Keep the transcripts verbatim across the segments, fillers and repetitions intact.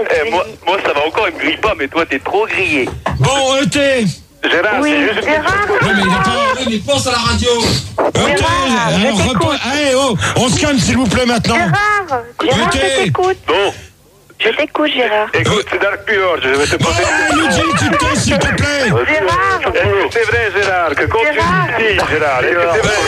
Eh, moi, moi, ça va encore, il me grille pas, mais toi, t'es trop grillé. Bon, E T. Gérard, Oui, c'est juste... Gérard. Oui, mais il a pas... Oui, mais pense à la radio. E T, Gérard, je alors t'écoute. repose... Allez, oh, on se calme, s'il vous plaît, maintenant. Gérard, Gérard, Écoutez. je t'écoute. Bon, Je t'écoute, Gérard. écoute, c'est Dark Pure, je vais te poser... Oh, Luigi, tu te tais, s'il te plaît. Gérard. Est-ce que c'est vrai, Gérard, que quand Gérard. tu... Si, Gérard, est-ce que c'est vrai?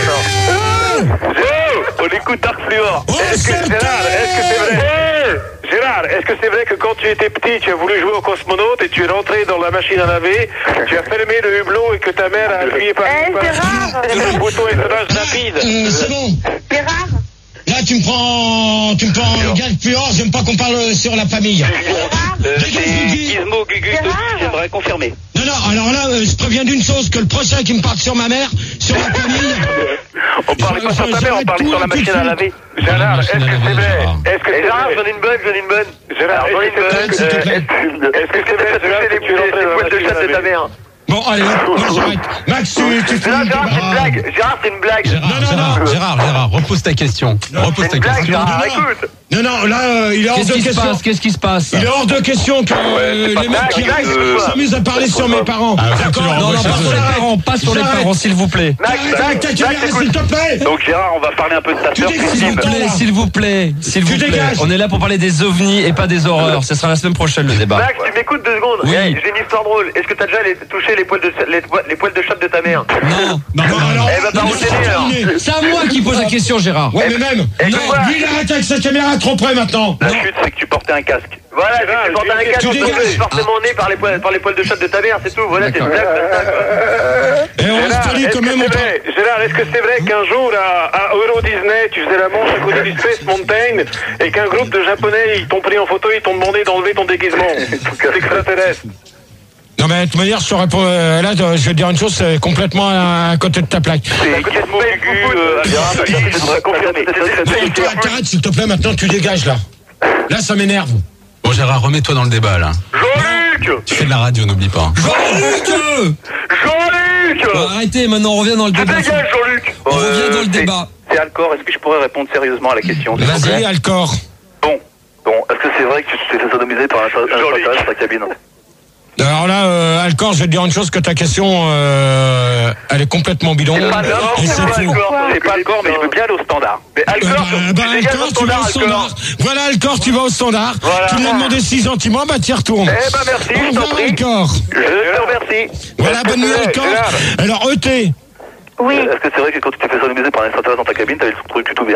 Oh, on écoute Dark Fluor. Oh, Est-ce que, c'est Gérard, est-ce que c'est vrai? Gérard, est-ce que c'est vrai que quand tu étais petit, tu as voulu jouer au cosmonaute et tu es rentré dans la machine à laver, tu as fermé le hublot et que ta mère a appuyé par Eh, Gérard. le bouton étonnage rapide? Euh, c'est bon. Gérard. Là, tu me prends... Tu me prends Gag Puor, j'aime pas qu'on parle sur la famille. Euh, Dégage, c'est Guigui. Gizmo Gugus, Gérard. j'aimerais confirmer. Non, non, alors là, euh, je préviens d'une chose, que le prochain qui me parle sur ma mère, sur la famille... On parlait pas sur ta mère, on parlait sur la machine à laver. Gérard, est-ce que c'est vrai? Est-ce que c'est Gérard, j'en ai une bonne, j'en ai une bonne. Gérard, j'en ai une bonne. s'il te plaît. Est-ce que c'est vrai, Gérard, que tu es rentré dans la machine à laver? Bon, allez, hop, moi j'arrête. Max, tu, tu fais Gérard, Gérard, c'est une blague. Gérard, c'est une blague. Gérard, Non, non, Gérard, non. Gérard, Gérard, repose ta question. Repose ta C'est une blague, question. Gérard, non, non. écoute. Non, non, là, euh, il est hors Qu'est-ce de qui se question. passe? Qu'est-ce qui se passe? Il est hors de question que euh, c'est pas les mecs blague, qui blague, restent euh, s'amusent à parler sur mes parents. Ah, faut que tu D'accord? leur Non, envoies non, chez pas eux. sur les J'arrête. parents, Pas sur les J'arrête. parents, s'il vous plaît. Max, Arrête Max, avec ta Max, caméra, écoute. s'il te plaît. Donc Gérard, on va parler un peu de ta Tu sœur dis que S'il vous Attends, plaît, là. s'il vous plaît, s'il Tu vous plaît. dégages. On est là pour parler des ovnis et pas des horreurs. Ce sera la semaine prochaine le débat. Max, tu m'écoutes deux secondes. Oui. Eh, j'ai une histoire drôle. Est-ce que t'as déjà les- touché les poils de les, poils- les poils de chatte de ta mère? Non. Non, non, alors. Eh ben, non, par non, où c'est t'es né, alors terminé. C'est à moi qui pose la question, Gérard. Ouais, mais même. Eh, Non, quoi lui, il arrête avec sa caméra trop près maintenant. La chute, c'est que tu portais un casque. Voilà, c'est que tu portais un casque. Tu Tu dégages. es forcément né par les poils, par les poils de chatte de ta mère, c'est tout. Voilà, c'est une D'accord. blague. ça, quoi. Et on reste poli quand même. on parle- Gérard, est-ce que c'est vrai qu'un jour à, à Euro Disney, tu faisais la manche à côté du Space Mountain et qu'un groupe de Japonais, ils t'ont pris en photo, ils t'ont demandé d'enlever ton déguisement? C'est extraterrestre. Non, mais de toute manière, je saurais pas. euh, Là, je vais te dire une chose, c'est complètement à côté de ta plaque. C'est Gizmo Gugu, euh, Gérard, je voudrais confirmer. Bon, toi, t'arrêtes, s'il te plaît, maintenant, tu dégages là. Là, ça m'énerve. Bon, Gérard, remets-toi dans le débat, là. Jean-Luc! Tu fais de la radio, n'oublie pas. Jean-Luc Jean-Luc! Bon, arrêtez, maintenant on revient dans le Je débat. dégage, Jean-Luc! On revient dans le c'est- débat. C'est Alcor, est-ce que je pourrais répondre sérieusement à la question? s'il vous plaît? Vas-y, Alcor. Bon, bon, est-ce que c'est vrai que tu t'es fait sodomiser par un extraterrestre dans ta cabine? Alors là, euh, Alcor, je vais te dire une chose, que ta question, euh, elle est complètement bidon. C'est pas Et Alcor, c'est c'est pas faux. Alcor, c'est pas Alcor, mais je veux bien aller au standard. Mais Euh, Alcor, bah, bah, tu dégages Alcor, au tu vas au standard, standard. Alcor. Voilà, Alcor, tu vas au standard. Voilà. Tu lui as demandé six gentiment, bah, tu y retournes. Eh ben merci, Au je t'en revoir, prie. Alcor. Je te remercie. Voilà, Est-ce que bonne nuit, c'est- Alcor. Gérard, Alors, E T. Oui. Est-ce que c'est vrai que quand tu t'es fait sodomiser par un extraterrestre dans ta cabine, t'avais le truc tout bien?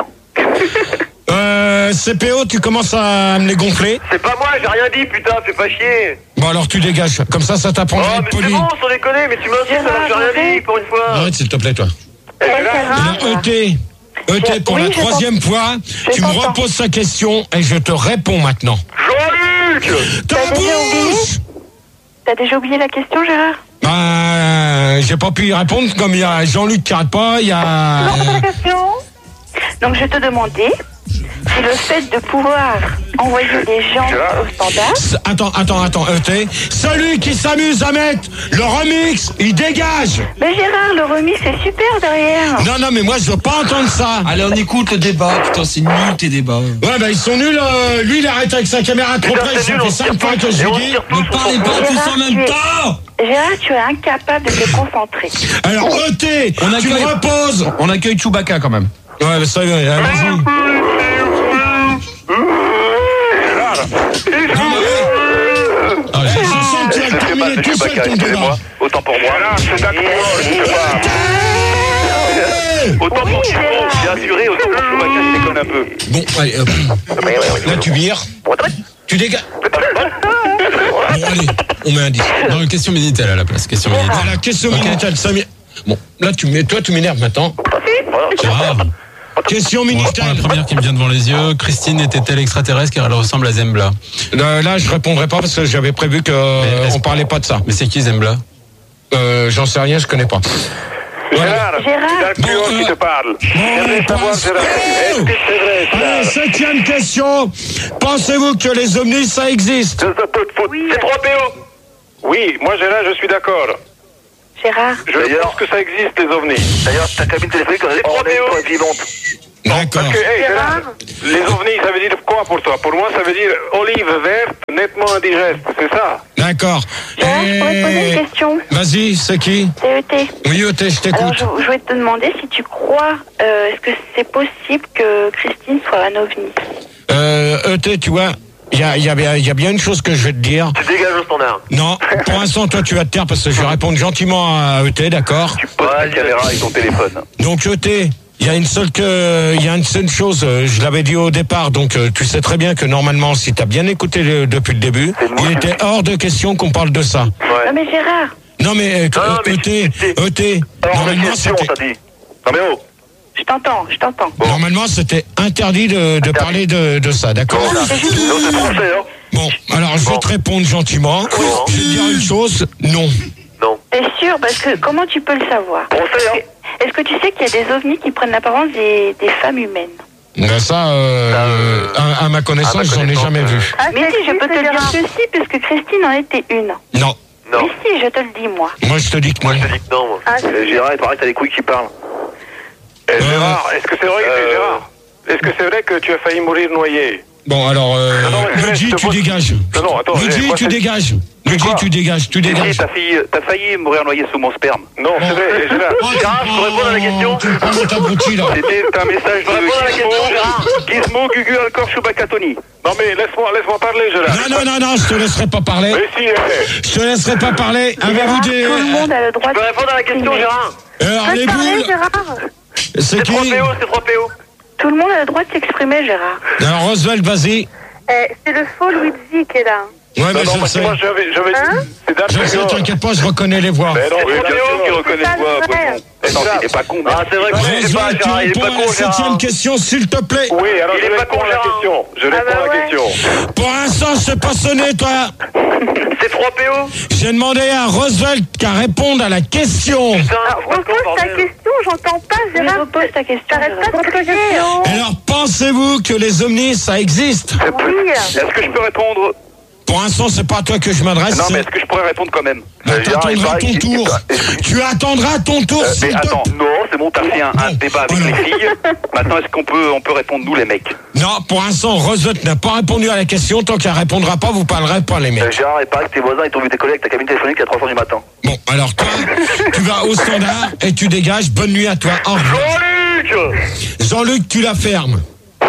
Euh, C P O, tu commences à me les gonfler. C'est pas moi, j'ai rien dit, putain, fais pas chier. Bon, alors tu dégages. Comme ça, ça Oh, t'apprendra à être mais c'est poli. bon, sans déconner, mais tu m'insistes alors que j'ai rien dit pour une fois. Arrête, s'il te plaît, toi. Eh, Gérard, Alors, E T. E T, pour Oui, la je troisième fois, tu me t'entends. reposes sa question et je te réponds maintenant. Jean-Luc! Ta T'as déjà oublié bouche! T'as déjà oublié la question, Gérard? Bah, j'ai pas pu y répondre, comme il y a Jean-Luc qui arrête pas, il y a... Non, c'est la question. Donc, je te demandais si le fait de pouvoir envoyer des gens au standard. S- Attends, attends, attends, E T. Celui qui s'amuse à mettre le remix, il dégage. Mais Gérard, le remis, c'est super derrière. Non, non, mais moi, je veux pas entendre ça. Allez, on écoute le débat. Putain, c'est nul tes débats. Ouais, bah, ils sont nuls. euh, lui, il arrête avec sa caméra trop Putain, près. c'est Ça nul, fait on cinq tire fois tous. que je Et on lui dis. tire tous, Ne on parlez s'en pas fout. tous en même temps. Gérard, tu es incapable de te concentrer. Alors, E T, On tu accueille- me reposes. On accueille Chewbacca quand même. Ouais, bah, ça y est, allez-y. Ah, j'ai- Je sens que tu Je as sais pas, terminé je tout suis seul pas ton débat. excusez-moi. Autant pour moi. C'est d'accord, je te parle. Autant pour Chewbacca, bien assuré, autant pour Chewbacca, je déconne un peu. Bon, allez, hop. Là, tu vires. Tu dégages. Bon, allez, on met un dix. Non, une question Minitel à la place. Question Minitel. Voilà, question Ok. Minitel. ça m'é- Bon, là, tu mets, toi, tu m'énerves maintenant. Gérard. Question On reprend la Minitel. première qui me vient devant les yeux. Christine était-elle extraterrestre car elle ressemble à Zembla? Euh, Là, je répondrai pas parce que j'avais prévu que euh, est-ce- on parlait pas de ça. Mais c'est qui Zembla? Euh, J'en sais rien, je connais pas. Gérard, Gérard. c'est Dalpio Bon, qui euh, te parle. Bon, J'aimerais on savoir, passe. Gérard, est-ce que c'est vrai, Allez, ça? septième question. Pensez-vous que les ovnis, ça existe? Oui. C'est trois P O. Oui, moi Gérard, je suis d'accord. Gérard. Je pense que ça existe, les ovnis. D'ailleurs, ta cabine téléphonique, on est trois P O. Vivante. D'accord. Parce que, hey, Gérard, les ovnis, ça veut dire quoi pour toi? Pour moi, ça veut dire olive verte, nettement indigeste, c'est ça? D'accord. Gérard, je pourrais te poser une question. Vas-y, c'est qui? C'est E T. Oui, E T, je t'écoute. Alors, je, je voulais te demander si tu crois, euh, est-ce que c'est possible que Christine soit un ovni? Euh, E T, tu vois, il y a, y, a, y a bien une chose que je vais te dire. Tu dégages au standard. Non, pour l'instant, toi, tu vas te taire parce que je vais répondre gentiment à E T, d'accord? Tu poses la caméra avec ton téléphone. Donc, E T, il y a une seule que, il y a une seule chose, je l'avais dit au départ, donc tu sais très bien que normalement, si tu as bien écouté le, depuis le début, il était hors de question qu'on parle de ça. Ouais. Non mais Gérard. Non mais, non, non, mais E T, E T, normalement, c'était... Non mais oh. Je t'entends, je t'entends. Bon. Normalement, c'était interdit de, de interdit. parler de, de ça, d'accord? Non, c'est juste... non, c'est français, hein. Bon, alors je vais bon. te répondre gentiment. Non. Je vais te dire une chose, non. Non. T'es sûr? Parce que comment tu peux le savoir? Français, hein. Est-ce que tu sais qu'il y a des ovnis qui prennent l'apparence des, des femmes humaines? Ben ça, euh, euh, à, à ma connaissance, j'en ai jamais vu. Ah, mais si, je peux te le dire que si, puisque Christine en était une. Non. Non. Mais si, je te le dis, moi. Moi, je te dis que non. Moi, je te dis que non, moi. Ah, euh, Gérard, il paraît que t'as des couilles qui parlent. Eh, Gérard, est-ce que c'est vrai que Euh... Gérard, est-ce que c'est vrai que tu as failli mourir noyé? Bon, alors, euh, Luigi, tu dégages. Non, non, attends. Luigi, tu dégages. Luigi, tu dégages, tu dégages. T'as failli, t'as failli mourir noyé sous mon sperme. Non, c'est vrai, Gérard. Gérard, je peux répondre à la question? C'était un message Je peux répondre à la question, Gérard? de Gizmo, Gugu, Alcor, Chewbacca, Tony. Non, mais laisse-moi, laisse-moi parler, Gérard. Non, non, non, non, je te laisserai pas parler. Mais si, eh. Je te laisserai pas parler. Avez-vous des... Tout le monde a le droit Je peux répondre à la question, Gérard? Alors, de les parler, boules, Gérard. c'est C'est qui? trois P O, c'est trois P O. Tout le monde a le droit de s'exprimer, Gérard. Alors, Roswell, vas-y. Eh, c'est le faux Luigi qui est là. Ouais, mais Non, non, je le parce que sais. moi, j'avais, j'avais dit, Hein c'est d'un Je sais, t'inquiète pas, je reconnais les voix. Mais non, C'est oui, trois bien P O qui sûr. reconnaît C'est quoi, pas vrai. poisson? Non, il est pas con. Ah, c'est vrai que je sais pas, Roswell, tu Gérard, il est pas réponds à con, la septième Gérard. question, s'il te plaît. Oui, alors Il je est pas réponds con, à la Gérard. question. Je réponds bah à la ouais. question. Pour l'instant, je sais pas sonner, toi. C'est trois P O? J'ai demandé à Roswell qu'à répondre à la question. Putain, Alors, c'est pas con, repose ta bordel. question, j'entends pas, Gérard. Repose ta question. T'arrêtes pas de crier. Alors, pensez-vous que les ovnis, ça existe? Oui. Est-ce que je peux répondre? Pour l'instant, c'est pas à toi que je m'adresse. Non, mais c'est- est-ce que je pourrais répondre quand même? Bah, Euh, Gérard, il t'attendras paraît ton qu'il- tour. il- Tu attendras ton tour, Euh, s'il mais te attends, plaît. non, c'est bon, t'as fait un, un Bon, débat avec voilà. les filles. Maintenant, est-ce qu'on peut, on peut répondre nous, les mecs? Non, pour l'instant, Roswell n'a pas répondu à la question. Tant qu'elle répondra pas, vous parlerez pas, les mecs. Euh, Gérard, il paraît que tes voisins, ils t'ont vu décoller avec ta cabine téléphonique à trois heures du matin. Bon, alors toi, tu vas au standard et tu dégages. Bonne nuit à toi. Au revoir. Jean-Luc! Jean-Luc, tu la fermes.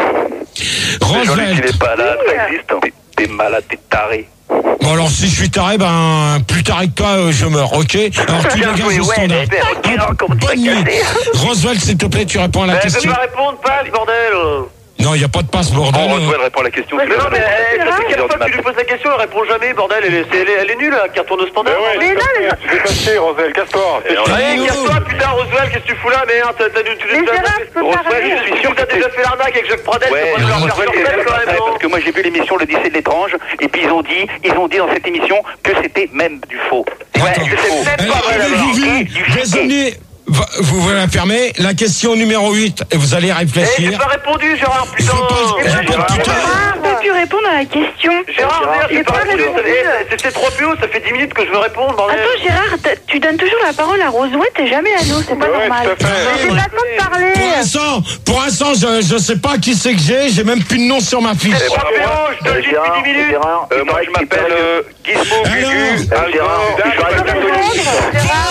Jean-Luc, il Roswell. est pas là, ça existe. T'es- T'es malade, t'es taré. Bon, alors si je suis taré, ben, plus taré que toi, euh, je meurs, ok? Alors tu Bien dégages joué, au ouais, standard. mais regarde comment tu vas Bonne nuit. casser. Roswell, s'il te plaît, tu réponds à la Mais question. fais pas répondre, passe, bordel! Non, il n'y a pas de passe, bordel. Oh, Roswell répond à la question. Ouais, Mais non, mais c'est elle, vrai. ça fait quelle fois que tu lui poses la question, elle répond jamais, bordel, elle est, c'est- elle est, elle est nulle, elle qui retourne au standard. Mais ouais, Mais non, mais- tu fais passer, Rosel, casse-toi. Eh, Oh. casse-toi, putain, Roswell, qu'est-ce que tu fous là, merde? T'as, t'as, tu, tu, Mais t'as- Gérard, t'as- je peux pas Roswell, répondre. je suis sûr que t'as déjà fait l'arnaque avec Jacques Pradel. Ouais, tu peux pas leur faire Roswell, sortir, c'est quand même, vrai, non? parce que moi j'ai vu l'émission Le lycée de l'étrange et puis ils ont dit, ils ont dit dans cette émission que c'était même du faux. Ouais, Attends. que c'est même Alors, pas vrai avez-vous d'abord. vu Et du des chiquet. ovnis? Va- Vous vous la fermez. La question numéro huit, et vous allez Eh, j'ai réfléchir. pas répondu, Gérard, Il putain! faut pas- Eh, il faut Gérard, pas- putain. Gérard, peux-tu répondre à la question? Gérard, merde, j'ai j'ai pas pas répondu. répondu. Eh, c'est- C'est trop P O, ça fait dix minutes que je veux répondre, bordel. Attends, Gérard, t- tu donnes toujours la parole à Roswell, t'es jamais à nous, c'est pas Ouais, normal. tout à fait. J'ai pas le temps de parler. Pour l'instant, pour l'instant, je, je sais pas qui c'est que j'ai. J'ai même plus de nom sur ma fiche. Eh, trois P O, je te le dis Gérard, depuis dix minutes. Gérard, Euh, il moi, paraît je qu'il m'appelle paraît euh, Gizmo, Alors, Gugu, euh, Gérard, Alcor, il paraît Chewbacca, qu'il Tony. Gérard,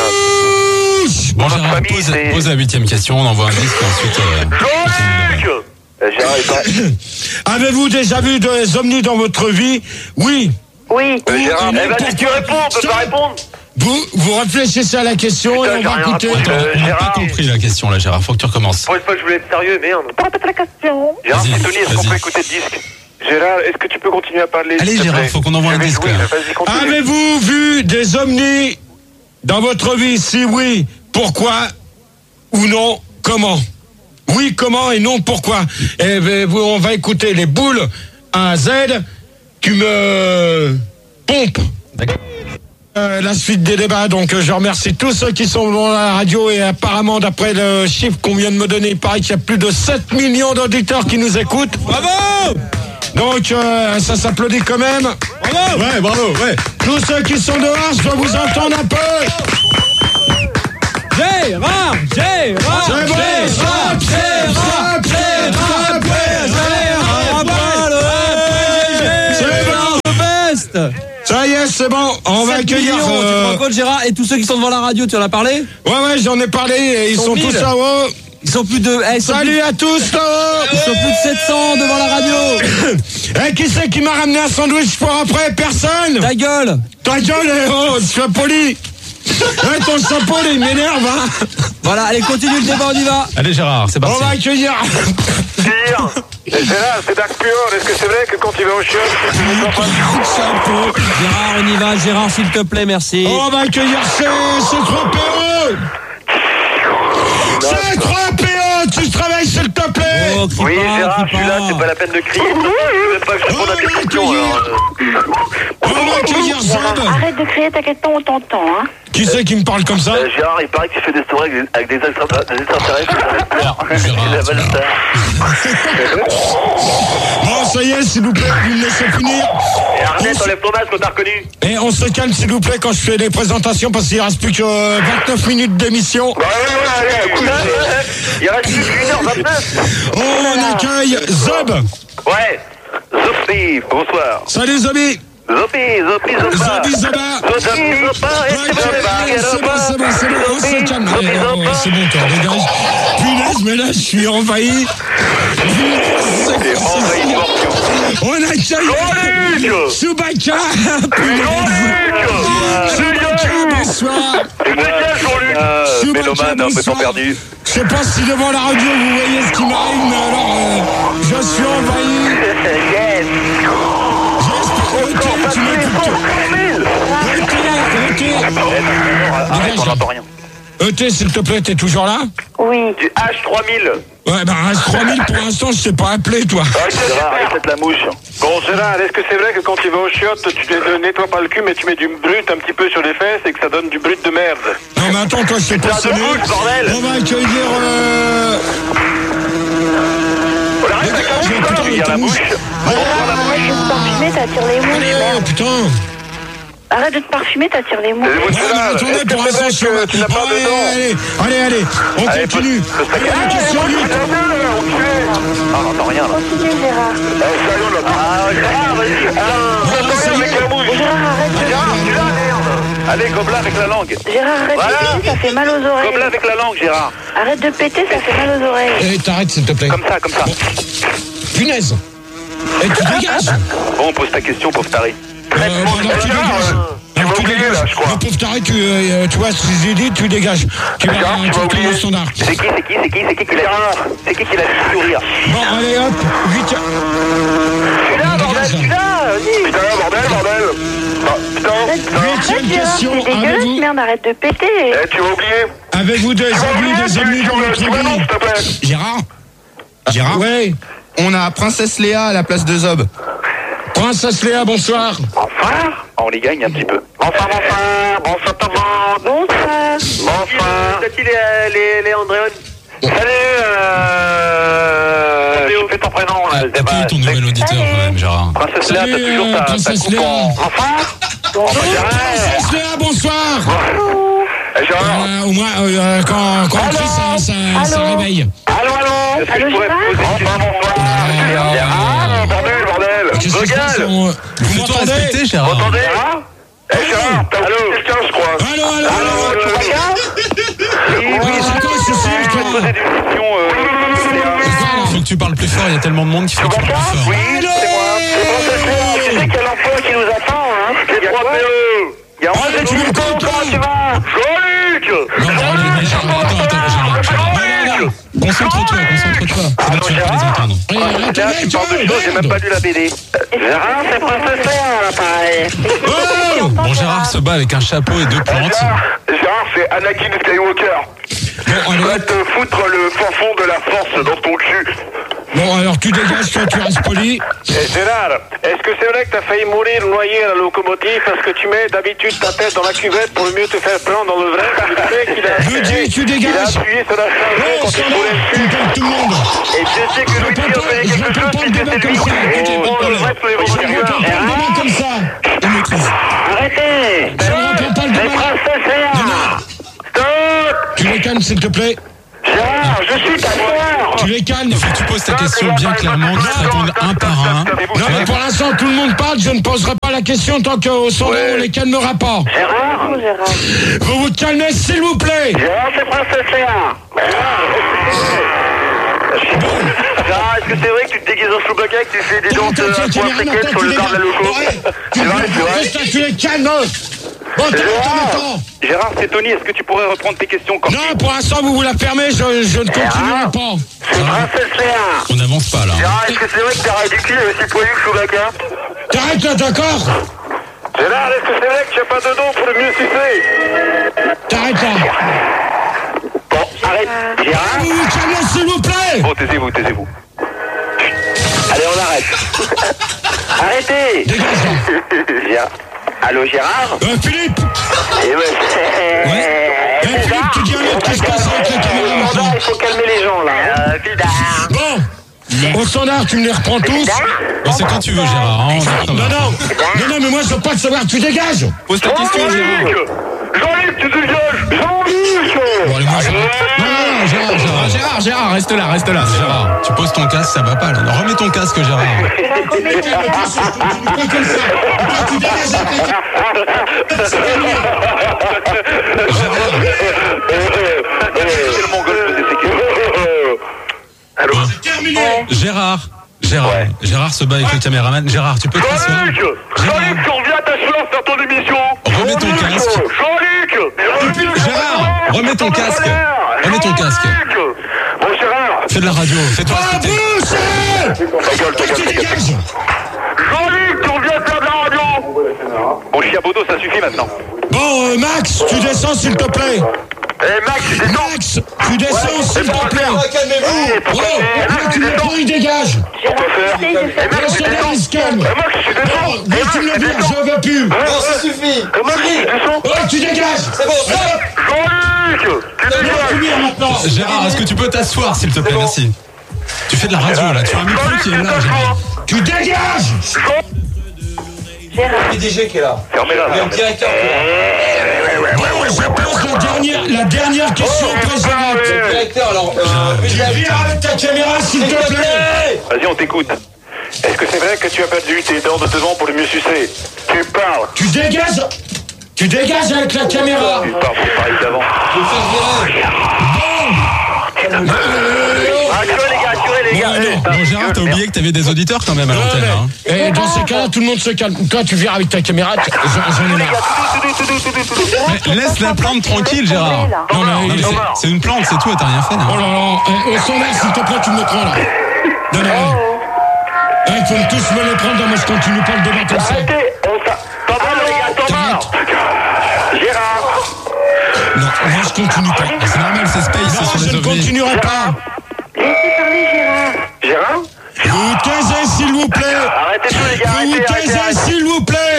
Bouche. Bon, notre Gérard, famille, pose, c'est- pose la huitième question, on envoie un disque et ensuite. euh, Jean-Luc! Euh, Gérard, il paraît- Avez-vous déjà vu des ovnis dans votre vie? Oui. oui. Euh, Gérard, Ou- eh ben, si tu réponds, on peut Stop. pas répondre. Vous, vous réfléchissez à la question Putain, et on j'ai va rien écouter. raconté. Attends, Euh, on n'a pas Gérard. compris la question là, Gérard. Faut que tu recommences. Pour une fois, je voulais être sérieux, merde. Répète la question. Gérard, Vas-y, c'est Tony, est-ce qu'on vas-y. peut écouter le disque? Gérard, est-ce que tu peux continuer à parler? Allez, s'il te Gérard, plaît? faut qu'on envoie un Je vais- disque, oui, là. vas-y, continue. Avez-vous vu des ovnis dans votre vie? Si oui, pourquoi? Ou non, comment? Oui, comment et non, pourquoi? Et ben, vous- on va écouter les boules à Z. Tu me pompes. D'accord. Euh, la suite des débats, donc euh, je remercie tous ceux qui sont dans la radio et apparemment d'après le chiffre qu'on vient de me donner, il paraît qu'il y a plus de sept millions d'auditeurs qui nous écoutent. Bravo! Donc euh, ça s'applaudit quand même. Bravo! Ouais, bravo, ouais. Tous ceux qui sont dehors, je dois vous entendre un peu. Gérard, Gérard, C'est bon, Gérard, Gérard, Gérard, Gérard, Ça y est, c'est bon, on va accueillir... millions, euh, Tu te rends compte, Gérard? Et tous ceux qui sont devant la radio, tu en as parlé? Ouais, ouais, j'en ai parlé, et ils Ils sont sont mille. tous là-haut. Ils sont plus de... eh, ils sont Salut plus- à tous là-haut. Ils sont plus de sept cents devant la radio. Eh, qui c'est qui m'a ramené un sandwich pour après? Personne. Ta gueule. Ta gueule, eh, oh, sois poli. Ouais, ton chapeau, là, il m'énerve, hein. Voilà, allez, continue le débat, on y va. Allez Gérard, c'est On parti. va accueillir... Dire, et c'est là, c'est Dark Pure. Est-ce que c'est vrai que quand il va au chiottes, tu ne sens pas Chapeau. Gérard, on y va. Gérard, s'il te plaît, merci. On va accueillir ces, ces trois P O. Ces trois P O, tu travailles s'il te plaît. Oh, crie Oui, pas, Gérard, crie je suis là, pas. c'est pas la peine de crier. Je veux même pas que je réponde à tes questions. alors, euh. On va accueillir Zob. Arrête de crier, t'inquiète pas, on t'entend, hein. Qui c'est qui me parle comme ça? Euh, Gérard, il paraît que tu fais des stories avec des, avec des extra- des extraterrestres. Gérard, Il a tu mal vas- Bon, ça y est, s'il vous plaît, vous me laissez finir. Et Arnett, enlève ton masque, on t'a reconnu. Et on se calme, s'il vous plaît, quand je fais les présentations, parce qu'il reste plus que euh, vingt-neuf minutes d'émission. Ouais, ouais, ouais, allez, écoute, euh, il reste plus qu'une heure vingt-neuf. On accueille Zob. Ouais, Zopi, bonsoir. Salut Zobi. Zopi, Zopi, Zopa. Zobi, Zoba. Zopi, Zopa, et Ouais, c'est c'est bon, c'est bon, c'est bon, on se calme. Allez, oh, c'est bon, toi, dégage. Punaise, mais là, je suis envahi. Punaise, c'est C'est envahi de morpions. On accueille Jean-Luc. Chewbacca. Jean-Luc. Chewbacca, bonsoir. C'est bien, Jean-Luc. Chewbacca, Mélomane, un peu bonsoir. temps perdu. Je sais pas si devant la radio vous voyez ce qui m'arrive, mais alors euh, je suis envahi. Yes. J'espère que tu m'écoutes. E T, Arrête, on n'entend rien. E T, s'il te plaît, t'es toujours là? Oui. Du H trois mille. Ouais, bah reste trois mille pour l'instant, je sais pas appeler, toi. Gérard, arrête la mouche. Bon, Gérard, est-ce que c'est vrai que quand tu vas au chiottes, tu ne nettoies pas le cul, mais tu mets du brut un petit peu sur les fesses et que ça donne du brut de merde? Non, mais attends, toi, je sais pas Putain de sonner. bouche, bordel. On va accueillir... Euh... On arrête avec la Dégage, mouche, putain, il y a la ta mouche. mouche. Arrête de te parfumer, t'attires les mouches, Allez, merde. putain. Arrête de te parfumer, t'attires les mouches. Les mouches, Ouais, mais Gérard, attendez, est-ce que pour c'est vrai l'instant, que tu n'as pas de allez, dents? allez, allez, allez, on Allez, continue. pose- pose ta Allez, question. question huit. Ah, on n'entend rien là. Continue, Gérard. Ah, Gérard, vas-y. Ah, ça y est. avec la mouche. Gérard, arrête de Gérard, tu l'as, merde. Allez, gobelin avec la langue. Gérard, arrête Voilà. de péter, ça fait mal aux Gobelin oreilles. avec la langue, Gérard. Arrête de péter, ça fait mal aux oreilles. Eh, t'arrêtes, s'il te plaît. Comme ça, comme ça. Punaise. Et tu dégages. Bon, pose ta question, pauvre taré. Euh, non, non, tu dégages. Tu Non, vas tu oublier, dégages. là, je crois. Non, pauvre taré, tu, euh, tu vois ce que j'ai dit, tu dégages. Tu vas, Gérard, tu tu vas vas oublier. au standard. C'est qui, c'est qui, c'est qui, c'est qui qui l'a C'est qui qui l'a fait sourire? Bon, allez, hop, huit. Tu l'as, bordel, tu l'as. Vas-y. Putain, bordel, bordel. Ah, putain, Arrête, putain. arrête, Gérard, question, c'est dégueulasse, avez-vous- merde, arrête de péter. Eh, tu vas oublier. Avez-vous des Tu vas amis, oublier, des tu, amis tu, dans votre tu m'annonces, vie? s'il te plaît. Gérard, Gérard. Ouais. on a Princesse Léa à la place de Zob. Princesse Léa, bonsoir. Enfin, on les gagne un petit peu. Enfin, enfin, bonsoir tout le monde. Bonsoir. Bonsoir. C'est qui les, les, les Andréon? Salut, euh... Tu fais ton prénom, là. Ah, Appelle ton nouvel auditeur quand même, Gérard. Princesse Léa, t'as Salut, toujours euh, ta, ta Princesse coupe Léa. en... Enfin. Princesse Léa, bonsoir. Eh, Gérard. Euh, au moins, euh, quand, quand on crie, ça, ça, ça Allô réveille. Allô, allô. Est-ce que Allô, je pourrais te Gérard poser une Enfin, question? bonsoir. Ah, bordel, bordel. Qu'est-ce qui se passe? Regarde. on- Vous Fais-toi m'entendez? respecter, Vous Gérard. m'entendez? Eh, Gérard, t'as oublié quelqu'un, je crois. Allô, allô, Allô, allô. tu vas bien? Oui, oui, Ah, c'est quoi ce je cirque, vais te là? poser des questions. euh, C'est Faut que tu parles plus fort, il y a tellement de monde qu'il faut que tu parles plus fort. Oui, c'est moi. C'est Princesse Léa. Tu sais qu'il y a l'emploi qui nous attend, hein? Les trois P E. Il y a Ah, André, tu tu me veux comptes, comment toi tu vas? Jean-Luc. Non, non, allez, mais Gérard, attends, attends, Gérard, Gérard. Non, non, non. Concentre-toi, concentre-toi. C'est bon, tu vas pas les entendre. Eh, Là, attendez, tu parles de toi, choses, j'ai même pas merde. lu la B D. Gérard, c'est Princesse Léa, là, pareil. Oh. Bon, Gérard se bat avec un chapeau et deux plantes. Gérard, Gérard, c'est Anakin Skywalker. Bon, Tu allez, vas hop. te foutre le fin fond de la force dans ton cul. Bon, alors tu dégages, toi, tu restes poli. Eh, Gérard, est-ce que c'est vrai que t'as failli mourir noyé à la locomotive parce que tu mets d'habitude ta tête dans la cuvette pour mieux te faire prendre dans le vrai? Tu sais qu'il a Je dis, tu il a dégages. appuyé sur la charge Oh, quand ça il va, voulait le tu cul. me parles tout le monde. Et je sais que Je Louis réponds Pierre pas, fait je quelque réponds chose pas si au débat c'était comme lui. ça. Et Ok, on pas de le reste pour les Je ne réponds pas au débat comme ça. On maîtrise. Arrêtez. Je ne réponds pas le C'est débat. Princesse Léa. Non, non. Stop. Tu s'il te plaît. Gérard, je suis ta soeur. Tu les calmes. Il faut que tu poses ta question bien clairement, tu te répondes un par un. Non, mais pour l'instant, tout le monde parle. Je ne poserai pas la question tant qu'au son nom, on les calmera pas. Gérard. Oh, Gérard. Vous vous calmez, s'il vous plaît. Gérard, c'est Princesse Léa. Gérard, est-ce que c'est vrai que tu te déguises en Chewbacca et que tu fais des danses Attends, à attends, points tu les africaines sur le bar de la loco? Tu C'est vrai, c'est vrai. Reste là, tu les calmes. Bon, t'arrêtes maintenant. Gérard, c'est Tony, est-ce que tu pourrais reprendre tes questions quand Non, pour l'instant, vous vous la fermez, je, je ne continuerai pas. C'est Princesse Léa. On n'avance pas là. Gérard, est-ce que c'est vrai que t'as ridicule et aussi poilu que Chewbacca? T'arrêtes là, d'accord? Gérard, est-ce que c'est vrai que tu n'as pas de dons pour le mieux sucer? T'arrêtes là. Bon, arrête. Gérard. Vous vous calmez, s'il vous plaît. Bon, taisez-vous, taisez-vous. Allez, on arrête. Arrêtez. Dégage là. Gérard. Allô, Gérard? Euh, Philippe. Eh ouais. Ouais. Eh, Philippe, tu dis un autre qui se passe avec la caméra maintenant. Il faut calmer les gens, là. Euh, Bidard. Bon. Au standard, tu me les reprends tous. Bon, c'est quand tu veux, Gérard. Hein, on y Non, va. non. Non, non, mais moi, je veux pas te savoir. Tu dégages. Pose ta question, Gérard. Jean-Luc, tu dégages. Jean-Luc. Bon, allez, moi, Gérard. Non, non, non, Gérard, Gérard, Gérard, Gérard, reste là, reste là. Gérard, tu poses ton casque, ça va pas là. Non, remets ton casque, Gérard. Pas comme ça. Toi, tu dégages avec la C'est le mongol de ses questions. Allô? C'est terminé. Gérard, Gérard, Ouais. Gérard se bat avec le caméraman. Gérard, tu peux te rasseoir. Jean-Luc. Jean-Luc, tu reviens à ta soeur faire ton émission. Remets ton Jean-Luc. casque. Jean-Luc. Gérard, remets ton casque. Remets ton casque. Jean-Luc. Bon, Gérard. Fais de la radio, fais-toi Ah, respecter. bouche. Ta gueule, ta Toi, tu gueule, ta gueule. dégages. Jean-Luc, tu reviens faire de la radio. Bon, Chiabodo, ça suffit maintenant. Bon, euh, Max, tu descends, s'il te plaît. Eh, Max, tu descends. Max, tu descends, s'il te plaît. Calmez-vous. Oh, là, tu le prends, il dégage. Gérard, essaye de faire. Eh, Max, Le tu standard, descends. il se calme. Eh, Max, tu descends. Oh, mais tu me le dis, je veux plus. Non, ça suffit. Eh, Max, tu descends. Oh, tu dégages. C'est bon. Jean-Luc, tu dégages. maintenant. Gérard, est-ce que tu peux t'asseoir, s'il te plaît, merci. Tu fais de la radio là, tu as un micro qui est là, Gérard. Tu dégages. Gérard. P D G qui est là. Fermez-la. Le directeur. Bon, je pose la dernière, la dernière question présente. Le directeur, alors. euh, Tu viens avec ta caméra, s'il te plaît. Vas-y, on t'écoute. Est-ce que c'est vrai que tu as perdu tes dents de devant pour le mieux sucer? Tu parles. Tu dégages. Tu dégages avec la caméra. Tu pars, c'est pareil qu'avant. Assurez, les gars, assurez, les Bon, gars. non. Eh, Bon, Gérard, t'as oublié que t'avais des auditeurs quand même à l'antenne. Hein. Et dans ces cas-là, tout le monde se calme. Toi, tu viens avec ta caméra. tu- J'en j'en ai marre. Mais laisse la plante tranquille, Gérard. Non, mais, Non, mais c'est- c'est une plante, c'est tout, et t'as rien fait. oh Là. là là. Eh, au standard, s'il te plaît, tu me le prends là. Non, non, non. Eh, il faut tous me les prendre. Moi, je continue pas le débat comme ça. Arrêtez. On s'a- T'en vas, les gars, t'en vas. Gérard. Non, moi, je continue pas. C'est normal, c'est Space, c'est Non, sur je les ne ovnis. continuerai pas. Laissez parler Gérard. Gérard. Vous vous taisez, s'il vous plaît. Arrêtez tout, les gars, Vous vous arrêtez, arrêtez, taisez, arrêtez. s'il vous plaît.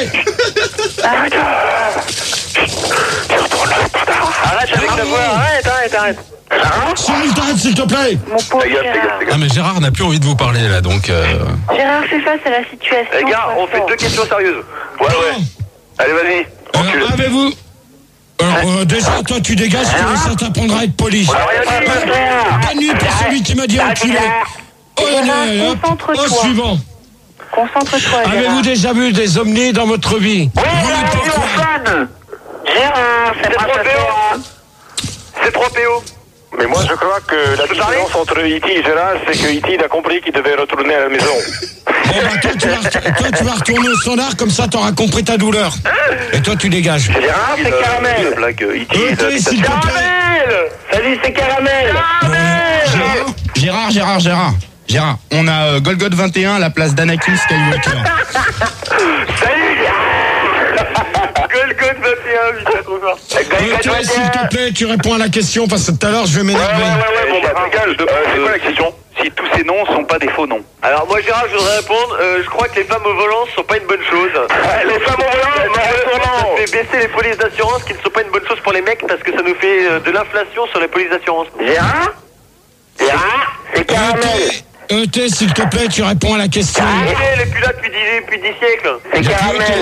Arrête avec ta voix, arrête, arrête, arrête. Gérard. Cyril, t'arrêtes, s'il te plaît. Mon pauvre Ta gueule, ta gueule, Gérard. ta gueule. Ah, mais Gérard n'a plus envie de vous parler là, donc. Euh... Gérard, fais face à la situation. Les gars, on fait deux questions sérieuses. Ouais, ouais. Allez, vas-y. Encule. Alors, avez-vous... Alors, euh, déjà, toi, tu dégages, que ça t'apprendra à être poli. On a rien dit, Gérard. Bonne nuit pour celui qui m'a dit enculé. Oh, Gérard, non, hop. concentre-toi. Au suivant. Concentre-toi, Gérard. Avez-vous déjà vu des omnis dans votre vie? Oui, on a vu pourquoi? en fan. Gérard, c'est trois P O. C'est trois P O. Mais moi, je crois que la peux parler différence entre E T et Gérard, c'est que E T a compris qu'il devait retourner à la maison. Bon, bah, toi, tu vas, toi, tu vas retourner au standard, comme ça, t'auras compris ta douleur. Et toi, tu dégages. Gérard, c'est La Caramel. blague E T. Ok, s'il te plaît. Caramel. Salut, c'est Caramel. Caramel. Gérard, Gérard, Gérard. Gérard, on a euh, Golgoth vingt et un à la place d'Anakin Skywalker. Salut, Gérard. Golgoth vingt et un, putain, trop fort. Golgoth Ok, s'il vingt et un. te plaît, tu réponds à la question, parce que tout à l'heure, je vais Ouais, ouais, m'énerver. ouais, ouais, bon, bah, dégage. Euh, C'est quoi la question? Si tous ces noms sont pas des faux noms. Alors moi Gérard, je voudrais répondre, euh, je crois que les femmes au volant sont pas une bonne chose. Les femmes au volant, ça fait baisser les polices d'assurance qui ne sont pas une bonne chose pour les mecs parce que ça nous fait euh, de l'inflation sur les polices d'assurance. Gérard Gérard C'est Caramel. E T, s'il te plaît, tu réponds à la question. Il est plus là depuis dix, depuis dix siècles. C'est Depuis Caramel. E T.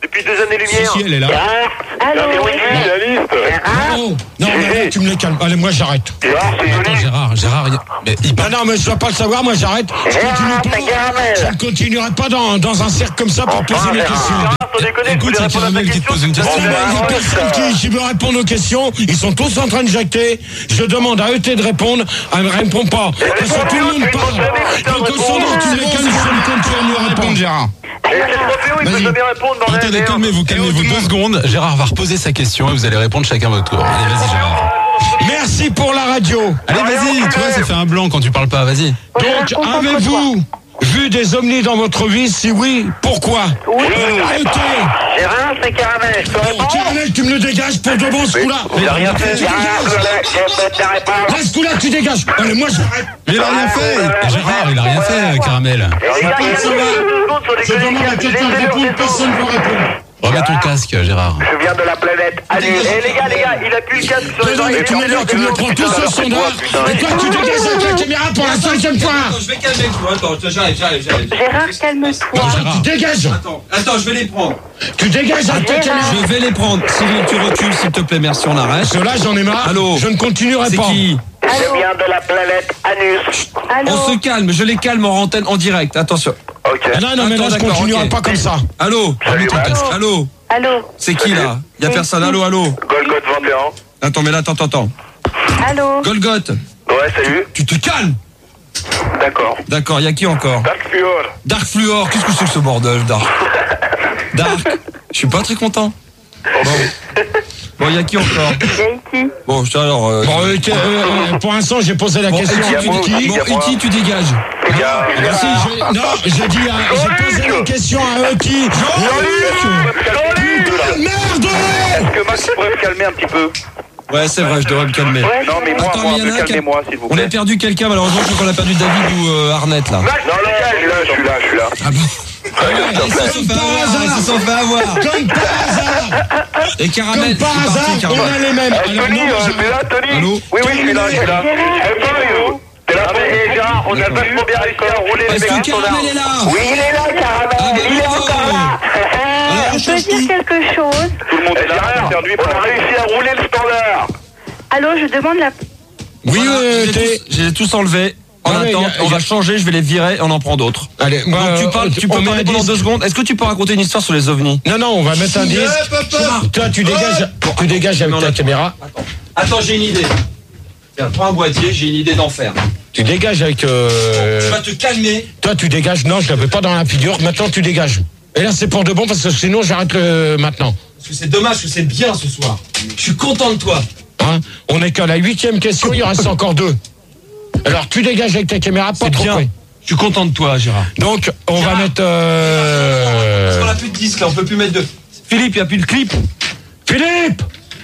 Depuis deux années-lumière. Si, si, elle est là. Allô. Oui, la liste. Non, non, mais là, tu me les calmes. Allez, moi, j'arrête. Attends, Gérard, Gérard, il- mais il Non, parle. non, mais je dois pas le savoir, moi, j'arrête. Je continue pas. Je ne continuerai pas dans, dans un cercle comme ça pour poser mes questions. Gérard, sans déconner, je Écoute, voulais c'est répondre à ta Caramel qui te question. pose une question. Il y a personne qui, qui veut répondre aux questions. Ils sont tous en train de jacter. Je demande à E T de répondre. Elle ne répond pas. Parce que tout le monde parle. Donc, au standard, tu les calmes, je ne compte sur nous Répondre, répondre. Gérard. Et qu'est-ce qu'on fait? Il peut Vas-y. jamais répondre dans Attendez, la calmez-vous, calmez-vous deux secondes. Gérard va reposer sa question et vous allez répondre chacun votre tour. Allez, vas-y, Gérard. Merci pour la radio. Allez, vas-y, tu vois, ça fait un blanc quand tu parles pas, vas-y. Donc, avez-vous vu des ovnis dans votre vie? Si oui, pourquoi? Oui. E T. Gérard, c'est Caramel. Je peux Bon, répondre? Caramel, tu me le dégages pour de bon, ce coup-là. Il a rien fait. Tu dégages. Là, ce coup-là, tu dégages. Allez, moi, j'arrête. Mais il a rien fait. Gérard, il a rien fait, Caramel. Je demande à quelqu'un de répondre, personne ne veut répondre. Remets ton casque, Gérard. Je viens de la planète Anus. Eh les gars, les gars, il a plus le casque sur Mais les non, mais oreilles. tu me le, tu me le prends tous au standard. Et toi, tu dégages avec la caméra pour la cinquième fois. Je vais calmer, attends, j'arrive, j'arrive, j'arrive. Gérard, calme-toi. Non, Gérard. tu dégages. Attends, attends, je vais les prendre. Tu dégages avec ta caméra. Je vais les prendre. Cyril, tu recules, s'il te plaît, merci, on arrête. Parce que là, j'en ai marre. Allô. Je ne continuerai C'est pas. qui? Je viens de la planète Anus. Allô. On se calme, je les calme en antenne, en direct, attention. Ok. Ah non, non, mais là, Attends, je d'accord, continuerai ok. pas comme ça. Allô? Remets ton casque. Allô? Allô. C'est qui là? Y'a personne, allô, allô? Golgot vingt et un. Attends, mais là, attends, attends, attends. Allô. Golgoth, Ouais, salut. tu te calmes! D'accord. D'accord, y'a qui encore? Dark Fluor. Dark Fluor, qu'est-ce que c'est que ce bordel, Dark? Dark, je suis pas très content. Bon, bon y'a qui encore? Y'a Bon, je alors. Euh, Bon, euh, que- euh, pour l'instant, j'ai posé la bon, question Iti, à tu, qui. bon, Iti, tu dégages. Les gars, Ah, bah si, je- non, j'ai dit, à- j'ai posé la question à eux qui. Putain, merde! Est-ce que Max pourrait me calmer un petit peu? Ouais, c'est vrai, je devrais me calmer. Non, mais moi, Attends, moi, mais y en a me un qui a- calmez-moi, s'il vous On plaît. a perdu quelqu'un, malheureusement, je crois qu'on a perdu David ou euh, Arnett là. non, les gars, je suis là, je suis là, je suis là. Ah bon? Ils se sont fait avoir, ils se sont fait avoir. Comme par hasard! Et Caramel, Comme par c'est parti, hasard, on Caramel. a les mêmes. Eh, Alors, Tony, non, euh, j'arrête. t'es là, Tony? Allô? Oui, oui, je suis là, je suis là. Eh, Tony, t'es là, mais Gérard, on a vachement bien réussi à rouler les Est-ce méga que Caramel est là? Oui, il est là, Caramel, Ah, bah, il est bravo. encore là. Alors, on Je peux change qui? dire quelque chose. Tout le monde Eh, est là, Gérard, c'est perdu. on a réussi à rouler le standard. Allô, je demande la. Oui, Voilà, euh, je les ai t'es. tous- je les ai tous enlevés. En Ah, mais attente, y a- on y a- va changer, je vais les virer et on en prend d'autres. Allez, moi, Donc tu euh, parles, tu on peux met parler un pendant disque. deux secondes. Est-ce que tu peux raconter une histoire sur les ovnis? Non, non, on va mettre un disque. Toi, tu dégages, tu dégages avec ta caméra. Attends, j'ai une idée. Tiens, prends un boîtier, j'ai une idée d'enfer. Tu dégages avec. euh, Tu vas te calmer. Toi, tu dégages. Non, je l'avais pas dans la figure. Maintenant, tu dégages. Et là, c'est pour de bon parce que sinon, j'arrête le maintenant. Parce que c'est dommage que c'est bien ce soir. Je suis content de toi. Hein, on est qu'à la huitième question. Il reste encore deux. Alors, tu dégages avec ta caméra, pas C'est trop bien. près. Je suis content de toi, Gérard. Donc, on Gérard. va mettre. Parce Euh... qu'on a plus de disques là, on peut plus mettre de. Philippe, il n'y a plus de clip. Philippe,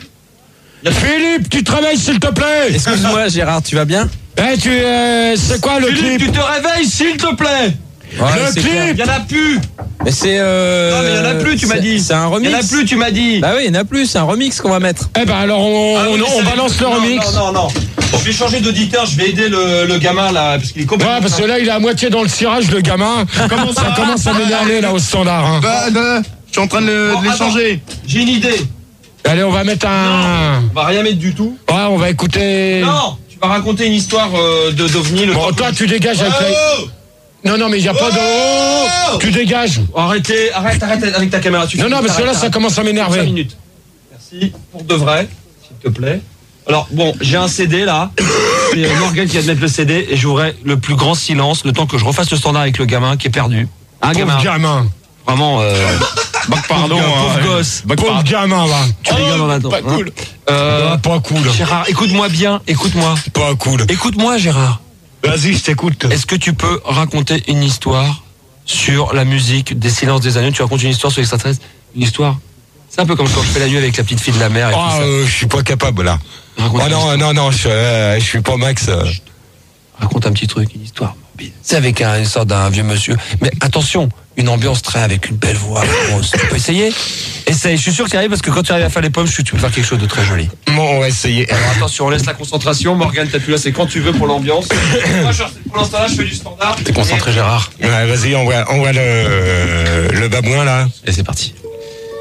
Philippe, tu travailles s'il te plaît. Excuse-moi, Gérard, tu vas bien? Eh, tu, euh, c'est quoi le Philippe, clip? tu te réveilles, s'il te plaît. Le clip. Il y en a plus. Mais c'est. Euh... Non, mais il y en a plus, tu m'as c'est- dit. C'est un Il remix. y en a plus, tu m'as dit. Bah oui, il y en a plus, c'est un remix qu'on va mettre. Eh ben alors, on, Ah, on, mais on c'est- balance le non, remix. Non, non, non. Je vais changer d'auditeur, je vais aider le, le gamin là, parce qu'il est complètement. Ouais, parce que là, il est à moitié dans le cirage, le gamin. Comment ça commence à m'énerver, là, au standard. Hein. Bah, bah, je suis en train de le- Bon, de l'échanger. J'ai une idée. Allez, on va mettre un... On va rien mettre du tout. Ouais, on va écouter... Non, tu vas raconter une histoire euh, de d'ovni. le Bon, temps toi, que- tu dégages avec la... Oh Non, non, mais il n'y a pas de... Oh Tu dégages. Arrêtez, arrête, arrête avec ta caméra. Tu Non, non, parce que là, ça commence à cinq m'énerver. minutes. Merci, pour de vrai, s'il te plaît. Alors, bon, j'ai un C D là. C'est euh, Morgan qui vient de mettre le C D et j'aurai le plus grand silence le temps que je refasse le standard avec le gamin qui est perdu. Un gamin. Pauvre gamin. Vraiment, euh, Bah, pardon. pauvre, hein. pauvre gosse. Bah, Pauvre pardon. gamin, va. Tu rigoles en attendant. Pas cool. Euh, Ah, pas cool. Gérard, écoute-moi bien, écoute-moi. Pas cool. Écoute-moi, Gérard. Vas-y, je t'écoute. Est-ce que tu peux raconter une histoire sur la musique des Silences des Agneaux? Tu racontes une histoire sur l'extraterrestre? Une histoire? C'est un peu comme quand je fais la nuit avec la petite fille de la mer et Ah, tout ça. euh, je suis pas capable, là. Raconte Oh une non, histoire. non, non, je, euh, je suis pas Max. euh. Raconte un petit truc, une histoire morbide. C'est avec un, une sorte d'un vieux monsieur. Mais attention, une ambiance très avec une belle voix. grosse. Tu peux essayer? Essaye. Je suis sûr que tu arrives parce que quand tu arrives à faire les pommes, je suis tu peux faire quelque chose de très joli. Bon, on va essayer. Alors attention, on laisse la concentration. Morgane, t'as plus là, c'est quand tu veux pour l'ambiance. Moi, je, pour l'instant là, je fais du standard. T'es concentré, Gérard. Ouais, vas-y, on voit, on voit le, le babouin, là. Et c'est parti.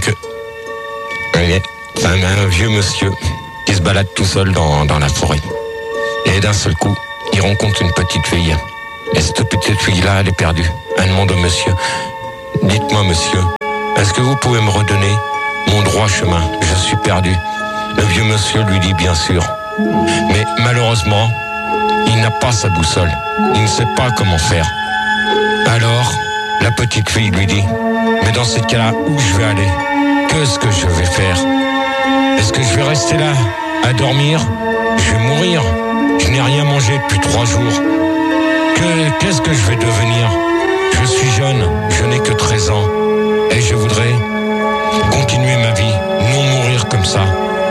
Donc, oui, c'est un, un vieux monsieur qui se balade tout seul dans, dans la forêt. Et d'un seul coup, il rencontre une petite fille. Et cette petite fille-là, elle est perdue. Elle demande au monsieur, dites-moi monsieur, est-ce que vous pouvez me redonner mon droit chemin? Je suis perdu. Le vieux monsieur lui dit bien sûr. Mais malheureusement, il n'a pas sa boussole. Il ne sait pas comment faire. Alors, la petite fille lui dit, mais dans ce cas-là, où je vais aller? Qu'est-ce que je vais faire? Est-ce que je vais rester là, à dormir? Je vais mourir. Je n'ai rien mangé depuis trois jours. Que, qu'est-ce que je vais devenir? Je suis jeune, je n'ai que treize ans. Et je voudrais continuer ma vie, non mourir comme ça.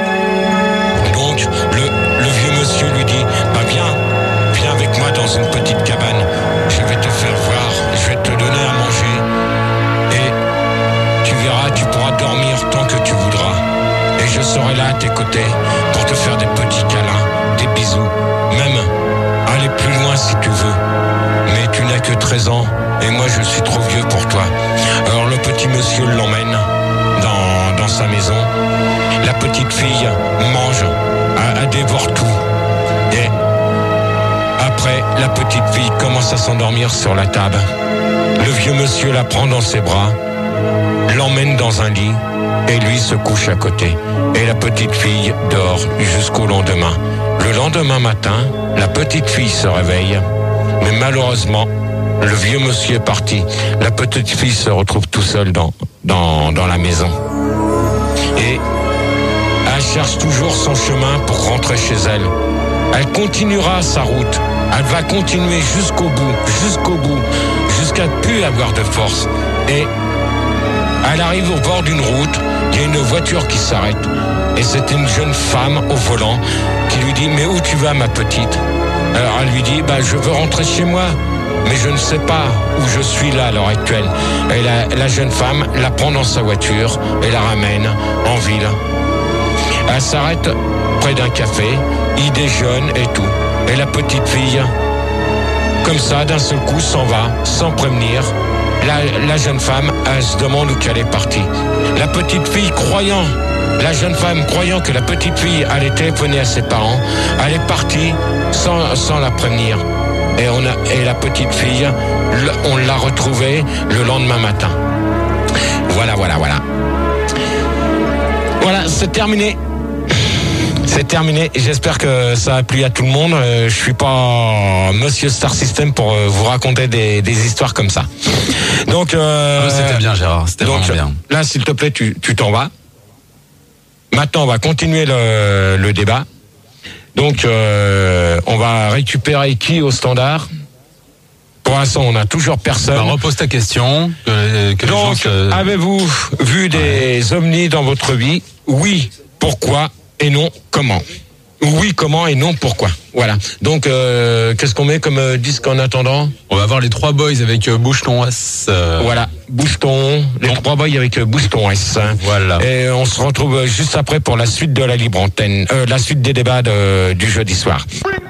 Donc, le, le vieux monsieur lui dit, bah viens, viens avec moi dans une petite cabane. Je vais te faire voir, je vais te donner à manger. Et tu verras, tu pourras dormir tant que tu voudras. Et je serai là à tes côtés pour te faire des petits câlins, des bisous. Même aller plus loin si tu veux. Mais tu n'as que treize ans et moi je suis trop vieux pour toi. Alors le petit monsieur l'emmène dans, dans sa maison. La petite fille mange, elle, elle dévore tout. Et après, la petite fille commence à s'endormir sur la table. Le vieux monsieur la prend dans ses bras, l'emmène dans un lit et lui se couche à côté. Et la petite fille dort jusqu'au lendemain. Le lendemain matin, la petite fille se réveille, mais malheureusement, le vieux monsieur est parti. La petite fille se retrouve tout seule dans, dans, dans la maison. Et elle cherche toujours son chemin pour rentrer chez elle. Elle continuera sa route. Elle va continuer jusqu'au bout, jusqu'au bout, jusqu'à ne plus avoir de force. Et elle arrive au bord d'une route, il y a une voiture qui s'arrête. Et c'est une jeune femme au volant qui lui dit « Mais où tu vas, ma petite ?» Alors elle lui dit bah, « Je veux rentrer chez moi, mais je ne sais pas où je suis là à l'heure actuelle. » Et la, la jeune femme la prend dans sa voiture et la ramène en ville. Elle s'arrête près d'un café, il déjeune et tout. Et la petite fille, comme ça, d'un seul coup, s'en va, sans prévenir. La, la jeune femme, elle se demande où qu'elle est partie. La petite fille, croyant, la jeune femme, croyant que la petite fille allait téléphoner à ses parents, elle est partie sans, sans la prévenir. Et, on a, et la petite fille, on l'a retrouvée le lendemain matin. Voilà, voilà, voilà. Voilà, c'est terminé. C'est terminé. J'espère que ça a plu à tout le monde. Euh, je suis pas Monsieur Star System pour euh, vous raconter des, des histoires comme ça. Donc, euh, ah, c'était bien, Gérard. C'était donc, vraiment bien. Là, s'il te plaît, tu, tu t'en vas. Maintenant, on va continuer le, le débat. Donc, euh, on va récupérer qui au standard? Pour l'instant, on n'a toujours personne. Bah, repose ta question. Que, que Donc, se... avez-vous vu des ouais. ovnis dans votre vie? Oui. Pourquoi? Et non, comment? Oui, comment et non, pourquoi? Voilà. Donc, euh, qu'est-ce qu'on met comme euh, disque en attendant? On va voir les trois boys avec euh, Bouche-ton S. Euh... Voilà, Bouche-ton, les bon. trois boys avec euh, Bouche-ton S. Voilà. Et on se retrouve juste après pour la suite de la libre antenne, euh, la suite des débats de, du jeudi soir.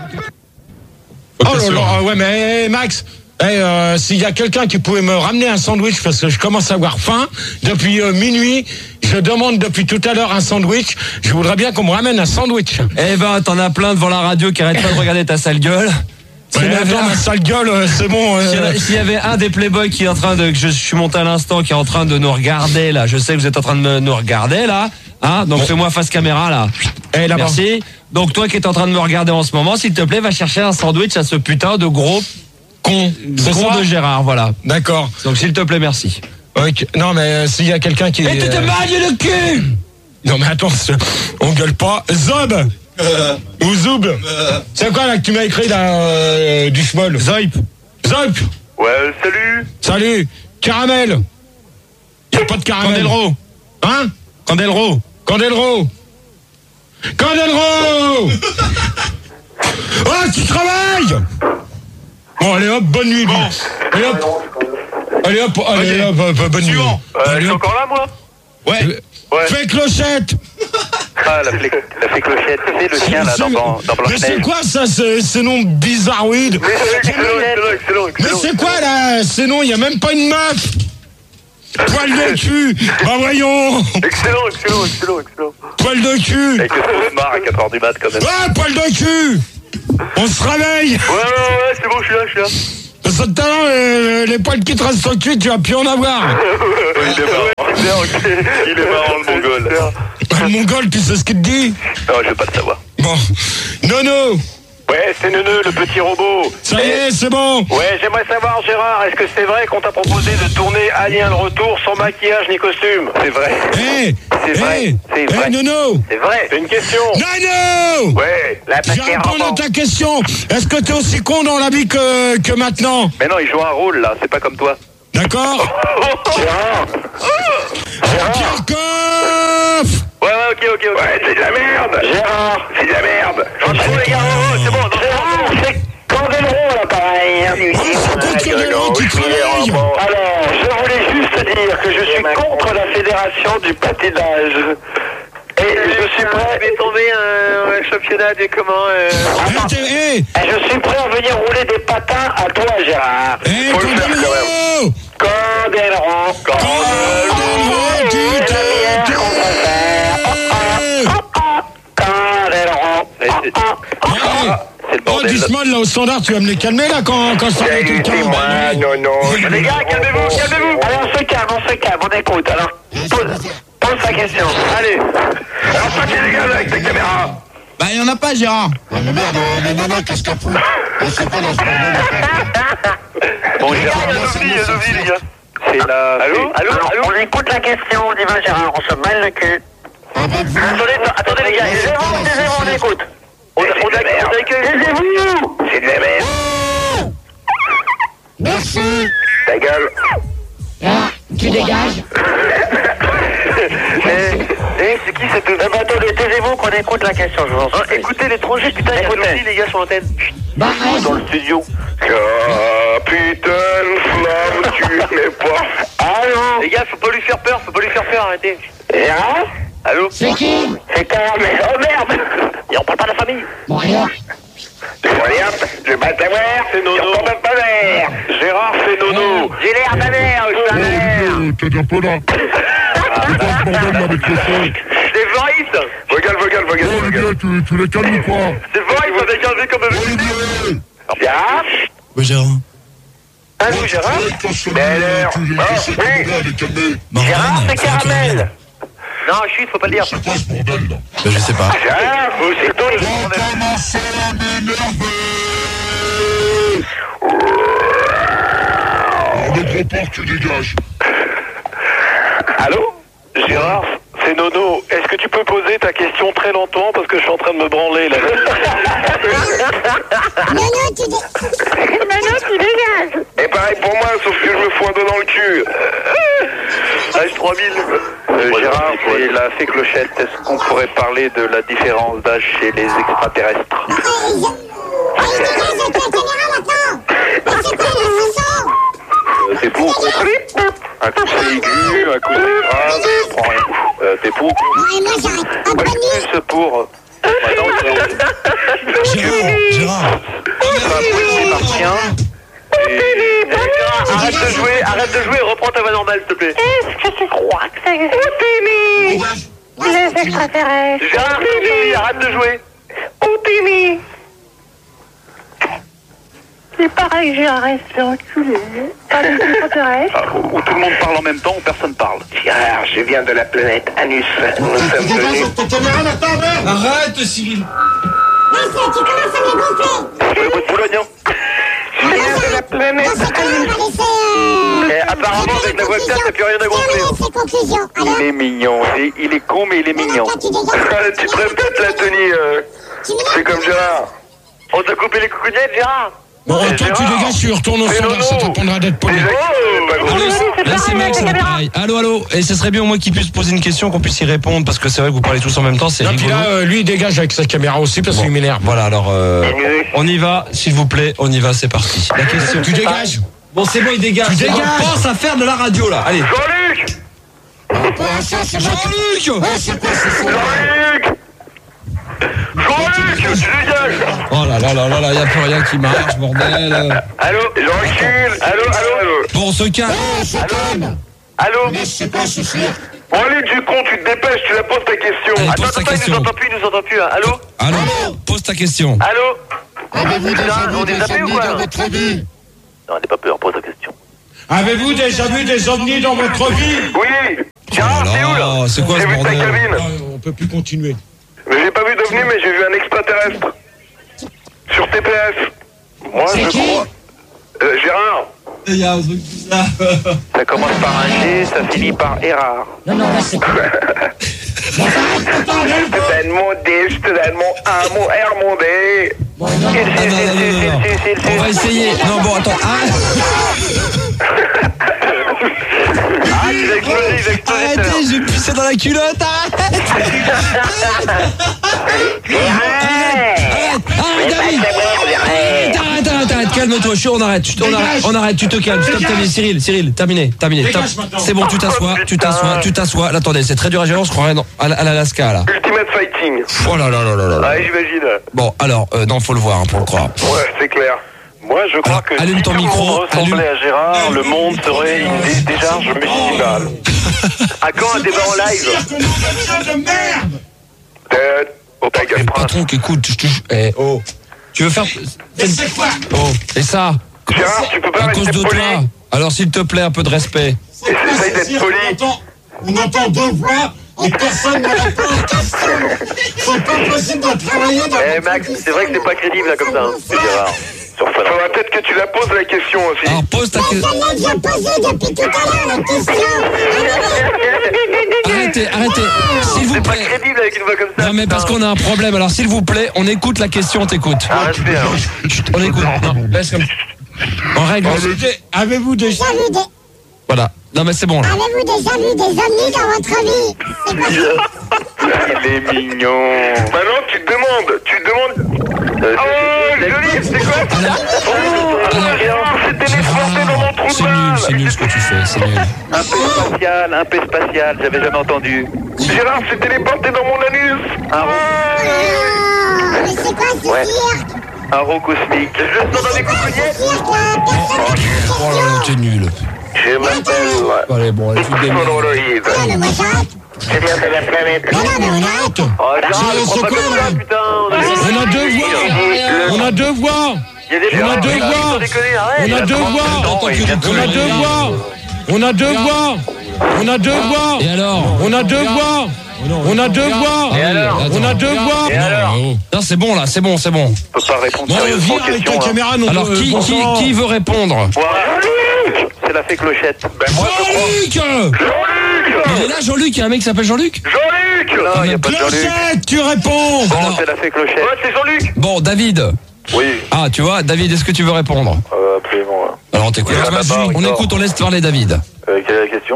Oh là là, ouais, mais hey, Max, hey, euh, s'il y a quelqu'un qui pouvait me ramener un sandwich parce que je commence à avoir faim depuis euh, minuit. Je demande depuis tout à l'heure un sandwich. Je voudrais bien qu'on me ramène un sandwich. Eh ben, t'en as plein devant la radio qui arrête pas de regarder ta sale gueule. Ouais, attends, ma sale gueule, c'est bon. Euh... S'il y avait un des Playboys qui est en train de, que je suis monté à l'instant, qui est en train de nous regarder là, je sais que vous êtes en train de me, nous regarder là, hein. Donc bon. Fais-moi face caméra là. Eh, là-bas. Merci. Donc toi qui es en train de me regarder en ce moment, s'il te plaît, va chercher un sandwich à ce putain de gros con, con de Gérard, voilà. D'accord. Donc s'il te plaît, merci. Okay. Non, mais euh, s'il y a quelqu'un qui... Et tu te mailles le cul! Non, mais attends, on gueule pas. Zob euh, Ou Zoub euh, c'est quoi là que tu m'as écrit là, euh, du schmoll? Zoip Zoip Ouais, salut. Salut. Caramel. Y a pas de caramel. Candelro. Hein? Candelro. Candelro. Candelro. Oh, tu travailles. Bon, allez hop, bonne nuit. Bon. Allez hop. Allez hop, allez okay. hop, hop, hop, bonne nuit. Euh, je suis encore là, moi? Ouais. ouais. Fais clochette. Ah, la fée, la fée clochette, c'est le chien là, dans, dans, dans Blanche-Neige. Mais c'est quoi ça, ces noms bizarroïdes? Mais c'est excellent, excellent, excellent. Mais c'est quoi là, ces noms? Il n'y a même pas une meuf. Poil de cul. Bah voyons. Excellent, excellent, excellent, excellent. Poil de cul. Et que ça se marre à quatre heures du mat quand même. Ah, poil de cul. On se réveille. Ouais, ouais, ouais, c'est bon, je suis là, je suis là. Parce que tout à l'heure, les, les poils qui te restent au cul, tu vas plus en avoir. Il est marrant. Il est marrant, le mongol. Le mongol, tu sais ce qu'il te dit? Non, je veux pas le savoir. Bon. Nono. Ouais, c'est Neuneu, le petit robot. Ça y est, c'est bon. Ouais, j'aimerais savoir, Gérard, est-ce que c'est vrai qu'on t'a proposé de tourner Alien le retour sans maquillage ni costume? C'est vrai. Hé. C'est vrai. Hé. C'est vrai. Hé, Nono. C'est vrai. C'est une question. Nono. Ouais, la Je vais paquet répondre à robot. ta question. Est-ce que t'es aussi con dans la vie que, que maintenant? Mais non, il joue un rôle là, c'est pas comme toi. D'accord. Gérard. Kirchhoff. Ouais, ouais, ok, ok, ok. Ouais, c'est de la merde. Gérard, c'est de la merde. Bravo les gars, oh, c'est bon. non, Gérard, c'est Candelron à l'appareil. Oh, c'est Candelron qui travaille. Alors, je voulais juste dire que je suis contre la fédération du patinage. Et je suis prêt. Je vais tomber un, un championnat de comment euh... Eh, t'es- eh, Et je suis prêt à venir rouler des patins à toi, Gérard. eh, Faut le faire quand même. Candelron. Candelron, Candelron, tu c'est t'es- la bière qu'on préfère. Eh. Oh, oh, oh. Candelron. Ouais, c'est- Oh, oh, Eh. c'est le Oh, bordel. Dismal, là, au standard, tu vas me les calmer, là, quand, quand ça va être quelqu'un. non, non. Les gars, calmez-vous, calmez-vous. Allez, on se calme, on se calme, on écoute. Alors, pose, pose ta question. Allez. Alors, toi, tu dégages avec ta caméra. Bah, il y en a pas, Gérard. Bon, Gérard, il y a l'ovni, il y a l'ovni, les gars. C'est la... Allô Allô, allô. On écoute la question, on y va, Gérard, on se mêle le cul. Attendez, attendez, les gars. Taisez-vous, taisez-vous, on écoute. On a, on a, on a accueilli... Taisez-vous. C'est de la merde. Merci. Ta gueule. Là, tu dégages. Eh, eh, c'est qui cette... Eh ben, attendez, taisez-vous qu'on écoute la question, je vous en Hein, supplie. écoutez l'étranger, putain, il y a l'ovni, les gars, sur l'antenne. Chut, Bah, dans le studio. Capitaine Flamme, tu n'es pas. Allô. Les gars, faut pas lui faire peur, faut pas lui faire peur, arrêtez. Gérard. Allô. c'est qui? C'est Carmen. Oh merde. Et on parle pas de la famille. Bon, alors. Allez hop, je bats ta mère, c'est Nono. Je bats ta mère. Gérard, c'est Nono. J'ai l'air ta mère, je ta mère. T'es un peu là. C'est quoi ce bordel, là, avec le son? C'est Voice. Vogal, vogal, vogal, Oh, vogal. Olivier, tu, tu les calmes ou pas? C'est Voice avec un V comme un Olivier. Gérard. Oui, Gérard. Allô, Gérard. Belle heure. Ah, oui. Bah, Gérard, c'est Caramel. Non, chut, faut pas le dire. C'est quoi ce bordel, là? Bah, je sais pas. Gérard, c'est toi. Commencez à m'énerver. Alors, le gros porc, tu dégages. Allô. Gérard, c'est Nono. Est-ce que tu peux poser ta question très lentement parce que je suis en train de me branler là. Nono, tu dégages. Nono, tu dégages. Et pareil pour moi, sauf que je me fous un doigt dans le cul. H trois mille. Euh, Gérard, c'est la fée clochette. Est-ce qu'on pourrait parler de la différence d'âge chez les extraterrestres? Ah, il dégage avec la caméra maintenant. Mais c'est quoi la façon? Euh, T'es pour ou contre? Un coup c'est aigu, un coup c'est grave, je prends rien. Euh, T'es pour? Bon, et moi, j'arrête. Ah, Moi, bonne je suis plus pour. Maintenant, Gérard, Gérard. c'est martien. Eh, Gérard, arrête de jouer, arrête de jouer, reprends ta voix normale, s'il te plaît. Est-ce que tu crois que ça existe? Les extraterrestres. Gérard, Bibi, arrête de jouer. Oupimi. Il paraît que j'ai arrêté enculé. Pas les extraterrestres. Ah, où tout le monde parle en même temps, où personne parle. Gérard, je viens de la planète Anus. Nous sommes venus. Ta caméra maintenant, merde. Arrête, Cyril. Là, c'est- tu commences à me gonfler. C'est le bout de Boulogne. Je viens de la planète Dans ce cas, on va laisser, euh... Eh, apparemment, avec la webcam, t'as plus rien à gonfler. Terminer ses conclusions. Alors, Il est mignon. Il, il est con, mais il est mignon. toi, tu dégages. Tu devrais peut-être la tenir. euh, Tu m'énerves. C'est comme Gérard. On t'a coupé les coucougnettes, Gérard. Bon, toi, tu Gérard. dégages, tu retournes au C'est standard, Nono. ça t'apprendra d'être poli. Déjà, c'est pas gros. Allô, c'est là, pareil c'est avec Max, la c'est caméra. pareil. Allô, allô. Et ce serait bien au moins qu'il puisse poser une question, qu'on puisse y répondre, parce que c'est vrai que vous parlez tous en même temps, c'est Et puis rigolo. là, euh, lui, il dégage avec sa caméra aussi parce Bon. qu'il m'énerve. Voilà, alors, euh, on y va, s'il vous plaît, on y va, c'est parti. La question. Tu dégages. Bon, c'est bon, il dégage. Tu C'est bon, dégages. on pense à faire de la radio, là. Allez. Jean-Luc. Pour l'instant, c'est bon. Jean-Luc! Ouais, c'est quoi, c'est ça? Jean-Luc. Jean-Luc, tu dégages. Oh là là là là là, y a plus rien qui marche, bordel. Allô. Je recule. Allô, allô. Bon, on se calme. Ouais, c'est calme. Allô? Mais je sais pas, je suis sûr. Bon, allez, du con, tu te dépêches, tu la poses ta question. Allez, Attends, pose ta attends, il question. nous entend plus, il nous entend plus. Hein. Allô? Allô, pose ta question. Allô? Avez-vous déjà Putain, on vu est des zappés ou ovnis quoi, dans là? votre vie? Non, n'aie pas peur, pose ta question. Avez-vous déjà vu des ovnis dans votre vie? Oui. Gérard, Oh t'es où, là? là, c'est quoi J'ai ce vu ta bordel? cabine. Ah, on peut plus continuer. Mais j'ai pas vu d'ovni, mais j'ai vu un extraterrestre. Sur T P F. Moi, C'est je qui? crois. Euh, Gérard. Il y a un truc bizarre. Ça commence par un G, ça finit par Erard. Non, non, là, c'est quoi? Je te donne mon D, je te donne mon A, mon R, mon D. Bon, non, Ah, non, non, non, non, non. On va essayer. Non, bon, attends. Ah, Ah, tu vas exploser, il va exploser. arrêtez, j'ai pissé dans la culotte. Arrête. Arrête, arrête, David. Arrête, arrête, arrête, arrête, calme-toi, chaud, on arrête, tu- on arrête, on arrête, tu te calmes, stop, terminé, Cyril, Cyril, terminé, terminé, Dégage stop. maintenant. C'est bon, tu t'assois, tu t'assois, tu t'assois. Là, attendez, c'est très dur à gérer, on se croirait dans- à, à l'Alaska, là. Ultimate Fighting. Oh là là là là là là. Ouais, j'imagine. Bon, alors, euh, non, faut le voir, hein, pour le croire. Ouais, c'est clair. Moi, je crois Alors, que allume si ton tout le micro, monde ressemblait allume. à Gérard, le monde serait une dé- décharge municipale. À quand un débat en live? de merde. Tête, au Eh, Pagasse Prince. patron, écoute, je te jure, eh, oh. Tu veux faire. Mais c'est quoi? Oh, et ça, Gérard, tu peux pas à cause rester de poli. toi. Alors, s'il te plaît, un peu de respect. C'est quoi Essaye ce d'être cirque? poli. On entend, on entend deux voix et personne ne répond aux questions. C'est pas possible de travailler dans Eh Max, c'est vrai que c'est pas crédible là comme ça. hein. C'est Gérard. Sur Fun. Faudra peut-être que tu la poses la question aussi. Alors, pose ta Mais question. celle-là que j'ai posée depuis tout à l'heure, la question. Arrêtez, arrêtez. S'il vous C'est pas plaît. crédible avec une voix comme ça. Non, mais parce qu'on a un problème. Alors, s'il vous plaît, on écoute la question, on t'écoute. Arrête de faire. Chut, on écoute. Non, laisse comme. On règle. Avez-vous déjà... Avez-vous des- Voilà. Non, mais c'est bon, là. avez-vous déjà vu des ovnis dans votre vie? C'est quoi ça? Il est mignon. Maintenant, tu te demandes, tu te demandes. Euh, Oh, joli, c'est quoi ça? Oh, Gérard, c'est téléporté dans mon trou de C'est nul, balle. c'est nul ce que tu fais, c'est nul. Un peu spatial, un peu spatial, j'avais jamais entendu. Gérard, c'est téléporté dans mon anus. Un roux, Ah, mais c'est quoi ce Ouais. cirque? un roux cosmique. Je le sens dans les Ce coucougnettes. cirque, là, personne ne Oh là là, t'es nul. Je m'appelle. Allez, bon, allez, tu te démerdes. Soloroïde. Ah, mais moi j'arrête. Je viens de la planète. Non, non, mais on arrête. Oh, Gérard, C'est- ne prends c'est pas quoi, comme ça, là putain. On a deux voix. On a deux voix. Il y a des On a deux voix. Sans déconner, arrête. On a deux voix. On a deux voix. On a deux voix. On a deux voix. Et alors? On a deux voix. On a deux voix. Ah oui, attends. On a deux voix. Et alors? Non, c'est bon, là, c'est bon, c'est bon. Je peux pas répondre Bon, sérieusement viens aux avec questions. ta hein. caméra. non, Alors, euh, qui, bon qui, sang. qui veut répondre? Voilà. C'est la fée Clochette. Ben moi, je crois. Jean-Luc! Jean-Luc. Il est là, Jean-Luc? Il y a un mec qui s'appelle Jean-Luc? Jean-Luc. Non, il n'y a pas de Jean-Luc. Clochette, tu réponds. Bon, Alors- c'est la fée Clochette. Ouais, c'est Jean-Luc. Bon, David. Oui. Ah, tu vois, David, est-ce que tu veux répondre? Euh, absolument. ouais. Alors, on t'écoute. Oui, Vas-y, d'abord, on d'accord. écoute, on laisse parler David. Euh, quelle est la question?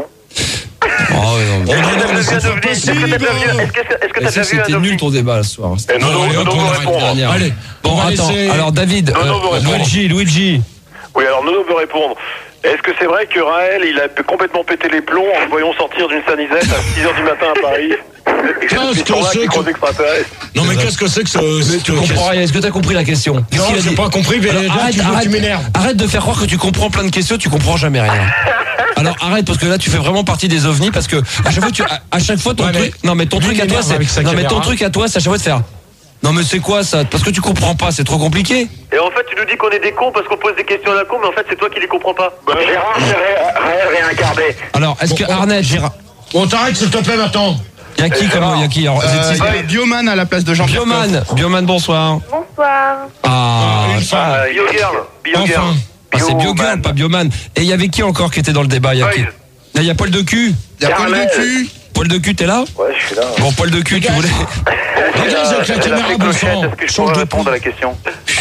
Oh, non, Oh, mais- non, non, mais c'est Est-ce pas que t'as possible. déjà vu- est-ce que est-ce que Mais t'as ça, déjà vu un c'était ovni? nul ton débat ce soir. Et non, non, Allez, non, hop, non, on non, arrête. répondre. Dernière. Allez, Bon, on va attends. laisser- Alors, David, Non, non, euh, vous répondre. Luigi, Luigi. Oui, alors Nono veut répondre. Est-ce que c'est vrai que Raël, il a complètement pété les plombs en le voyant sortir d'une sanisette à six heures du matin à Paris? Et Qu'est-ce que c'est que- que extraterrestre. Non, mais qu'est-ce que c'est que ce... Tu comprends rien. Est-ce que t'as compris la question? Qu'est-ce Non, qu'il a j'ai dit? pas compris, mais Alors, là, arrête, tu, veux- arrête, tu m'énerves. arrête de faire croire que tu comprends plein de questions, tu comprends jamais rien. Alors arrête parce que là tu fais vraiment partie des ovnis parce que à chaque fois tu, à, à chaque fois ton Ouais, mais truc, non mais ton lui, truc il à toi m'énerve avec sa c'est, non mais ton caméra. truc à toi c'est à chaque fois de faire. Non mais c'est quoi ça? Parce que tu comprends pas, c'est trop compliqué. Et en fait, tu nous dis qu'on est des cons parce qu'on pose des questions à la con, mais en fait, c'est toi qui les comprends pas. Bah, Gérard, c'est Raël réincarné. Alors est-ce que Bon, on- Arnett, Gérard, Bon, t'arrêtes, s'il te plaît, maintenant. y a qui comme y a qui? Alors, Euh, c'est- il y a Bioman à la place de Jean-Pierre Coff. Bioman, Bioman bonsoir. Bonsoir. Ah, Une femme. Ah, BioGirl. BioGirl. Enfin. ah, c'est Biogirl, pas Bioman. Et il y avait qui encore qui était dans le débat? Il y a qui? Il y a Paul de cul. Il y a Paul Carnel. de cul. Paul de cul, t'es là? Ouais, je suis là. Bon, Paul de cul, tu voulais. Dégage avec la C'est la caméra, fée bon Clochette. sang. Est-ce que je Change pourrais de répondre ton. à la question?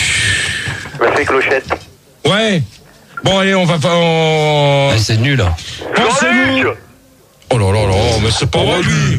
La fée Clochette. Ouais. Bon, allez, on va pas... On... Eh, c'est nul. Pensez-vous... Jean-Luc. Oh là là là, mais c'est pas vrai, lui.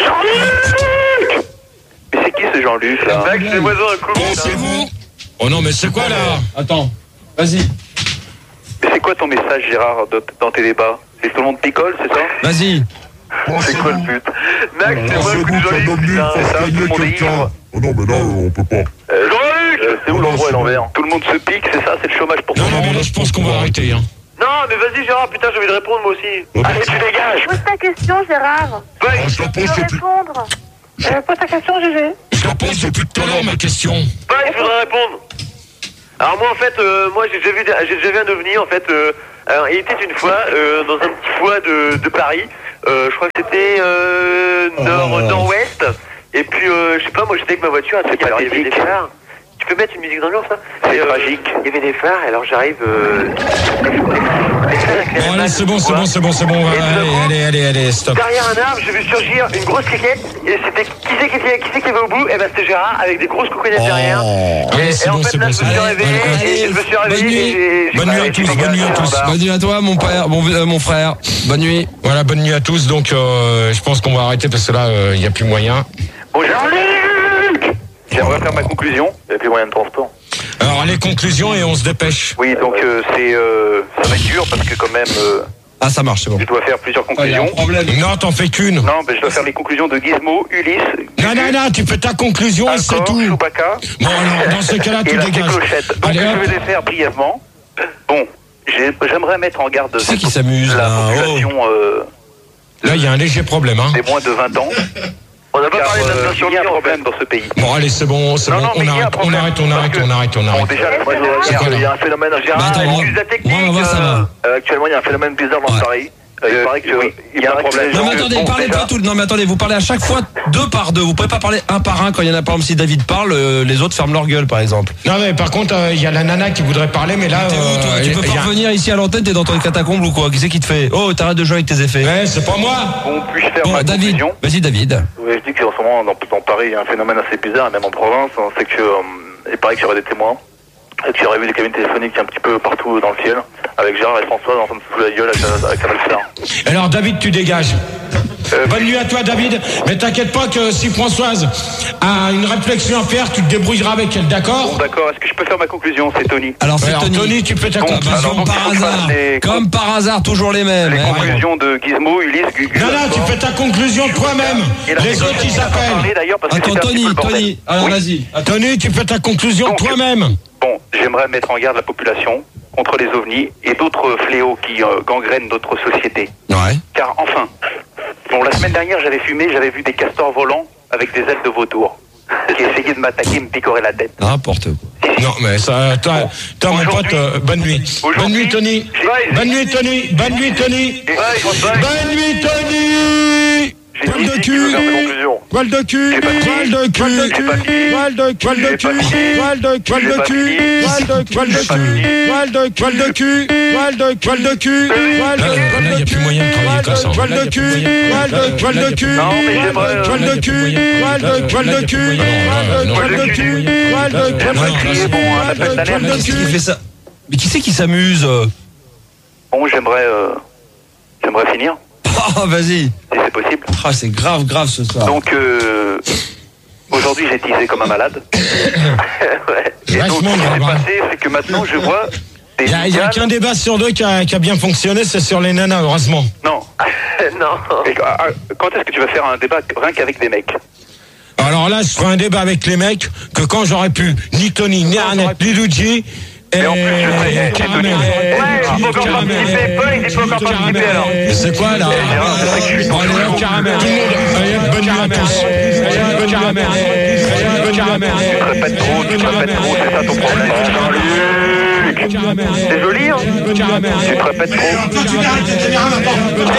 Mais c'est qui ce Jean-Luc là? Max, les oiseaux un coup. Pensez-vous... Oh non, mais c'est quoi, là? Attends, vas-y. Mais c'est quoi ton message, Gérard, de- dans tes débats? C'est que tout le monde picole, c'est ça? Vas-y. C'est quoi le but? Max, c'est moi le coup de Jean-Luc, putain, c'est ça, tout le monde est ivre. Oh non, mais là, on peut pas. Euh, Jean-Luc! Euh, c'est où l'endroit à l'envers? Tout le monde se pique, c'est ça, c'est le chômage pour tout Non, le non, mais monde. là, je pense qu'on va arrêter, hein. Non, mais vas-y Gérard, putain, j'ai envie de répondre moi aussi. Allez, tu dégages. Pose ta question, Gérard. Ouais, Je la Tu pose veux depuis, répondre. Euh, pose ta question, Gégé. je la pose depuis tout à l'heure, ma question. ouais, je voudrais répondre. Alors moi en fait, euh, moi j'ai déjà vu, des- j'ai déjà vu un ovni en fait. Euh, alors, il était une fois euh, dans un petit foie de, de Paris. Euh, je crois que c'était euh, nord, nord-ouest. Et puis euh, je sais pas, moi j'étais avec ma voiture. Il y avait des phares. Tu peux mettre une musique d'ambiance là? C'est tragique. Il y avait des phares. Alors j'arrive. Euh, Bon, allez, c'est bon, c'est bon, c'est bon, c'est bon. Allez, allez, allez, allez, stop. Derrière un arbre, j'ai vu surgir une grosse cliquette. Et c'était qui c'est qui, était- qui c'est qui avait au bout? Eh ben c'était Gérard avec des grosses coconettes derrière. Allez, Et, c'est et en bon, fait c'est là bon, je c'est me suis bon. réveillé Allez, et je me suis bonne réveillé. nuit. et j'ai- j'ai Bonne pas- nuit à j'ai tous, fait bonne nuit à gaffe, tous. là. Bonne nuit à toi, mon père, mon, euh, mon frère. Bonne nuit. Voilà, bonne nuit à tous. Donc, euh, je pense qu'on va arrêter parce que là, il n'y a plus moyen. Bon, Jean-Luc, j'aimerais faire ma conclusion. Il n'y a plus moyen de transport. Alors, les conclusions et on se dépêche. Oui, donc euh, c'est euh, ça va être dur parce que quand même euh, Ah, ça marche, c'est bon. je dois faire plusieurs conclusions. problème. Non, t'en fais qu'une. Non, mais je dois faire les conclusions de Gizmo, Ulysse, Non, non, non, tu fais ta conclusion et c'est Alcor, tout. Chewbacca. Bon, alors, dans ce cas-là, et tu la dégages. clochette. Donc Allez, je hop. vais les faire brièvement. Bon, j'ai- j'aimerais mettre en garde Qui c'est qui s'amuse, la là? population euh, Là, il y a un léger problème, hein. des moins de vingt ans. On n'a pas parlé de l'inflation. Il y a un problème dans ce pays. Bon, allez, c'est bon, c'est Non, bon. non, mais On il y a un arrête, on problème, arrête, on parce arrête, que- on arrête, on Bon, arrête. déjà, moi, je C'est dois quoi, dire, il y a là un phénomène. Gérard, Bah, attends, moi- excuse la technique. moi, on va voir, ça va. euh, actuellement, il y a un phénomène bizarre dans Ouais. Paris. Euh, il paraît que oui, il y a un problème. Non mais attendez, parlez pas tout. Non mais attendez, vous parlez à chaque fois deux par deux. Vous pouvez pas parler un par un quand il y en a pas. Comme si David parle, euh, les autres ferment leur gueule, par exemple. Non, mais par contre, euh, il y a la nana qui voudrait parler, mais là. T'es où, toi euh, Tu peux il y pas a- revenir ici à l'antenne, t'es dans ton catacombe ou quoi? Qui c'est qui te fait? Oh, t'arrêtes de jouer avec tes effets. Ouais, c'est pas moi. Bon, puis-je faire Bon, ma David, conclusion? vas-y David. Oui, je dis qu'en ce moment, dans, dans Paris, il y a un phénomène assez bizarre, et même en province, hein, c'est que, euh, il paraît qu'il y aurait des témoins, et qu'il y aurait eu des cabines téléphoniques un petit peu partout dans le ciel, avec Gérard et François en train de se foutre la gueule avec, avec Canal Star. Alors, David, tu dégages. Euh, Bonne nuit à toi, David. Mais t'inquiète pas que si Françoise a une réflexion à faire, tu te débrouilleras avec elle, Bon, d'accord? d'accord, est-ce que je peux faire ma conclusion? C'est Tony. Alors c'est Alors, Tony. Tony, tu fais ta Bon, conclusion. alors, Comme donc, par il faut que je hasard. fasse les- Comme par hasard, toujours les mêmes. Les hein. conclusions de Gizmo, Ulysse, Gugu. Non, non, tu fais ta conclusion toi-même. Et la Les autres, ils pas parlé appellent. d'ailleurs parce que Attends, c'était un petit Tony, peu le bordel. Tony. Alors Oui. vas-y. Attends. Tony, tu fais ta conclusion Donc, toi-même. Bon, j'aimerais mettre en garde la population contre les ovnis et d'autres fléaux qui euh, gangrènent notre société. Ouais. Car enfin, bon, la semaine dernière, j'avais fumé, j'avais vu des castors volants avec des ailes de vautour qui essayaient de m'attaquer, me picorer la tête. N'importe quoi. Non, mais ça, toi, toi, mon Aujourd'hui- pote, euh, bonne nuit. Aujourd'hui- Bonne nuit, Tony. j'ai- Bonne nuit, Tony. Bonne nuit, Tony. Et- Bonne nuit, Tony. J'ai Poil dit de que je veux faire mes cul. conclusions. Poil de cul. J'ai pas fini. Poil de J'ai pas cul. fini. Poil de poil de J'ai cul. pas fini. Poil de poil J'ai de pas cul. fini. Poil de poil de J'ai pas cul. fini. Poil de poil de cul. Poil de poil de cul. Poil de Là, poil là, de y a cul. plus moyen de travailler comme ça. Poil Là, y de a plus cul. moyen de Poil travailler. de poil Là, y de a cul. plus Non, mais Poil j'aimerais, de poil là, de y a plus cul. moyen. Poil de Là, poil là, y de a plus cul. moyen. Poil de Non, poil non, de non, cul. non, Poil de non, poil non, de non, cul. c'est bon, un Poil appel de poil d'alerte. de Qu'est-ce qui cul. fait ça? Mais qui c'est qui s'amuse? Bon, j'aimerais, euh, j'aimerais finir, Ah, vas-y. si c'est possible. Ah, c'est grave, grave ce soir. Donc, euh, aujourd'hui, j'ai teasé comme un malade. Ouais. Et donc, ce qui Vachement s'est grave, hein. passé, c'est que maintenant, je vois des Il y a, il y a cigales- qu'un débat sur deux qui a, qui a bien fonctionné, c'est sur les nanas, heureusement. Non. non. Et, ah, ah, quand est-ce que tu vas faire un débat rien qu'avec des mecs? Alors là, je ferai un débat avec les mecs que quand j'aurais pu, ni Tony, ni Arnett, ni Luigi, et Mais en plus, je sais, Caramel. Ouais, il faut encore Caramel. participer. Paul, il faut encore participer alors. Mais c'est quoi là Bon, allez, hop, Caramel. Tout le monde, allez, hop, bonne nuit à tous. Allez, bonne nuit à tous. Allez, bonne nuit à tous. Tu te répètes trop, tu te répètes trop, c'est ça ton problème. Jean-Luc. C'est joli, hein? Tu te répètes trop.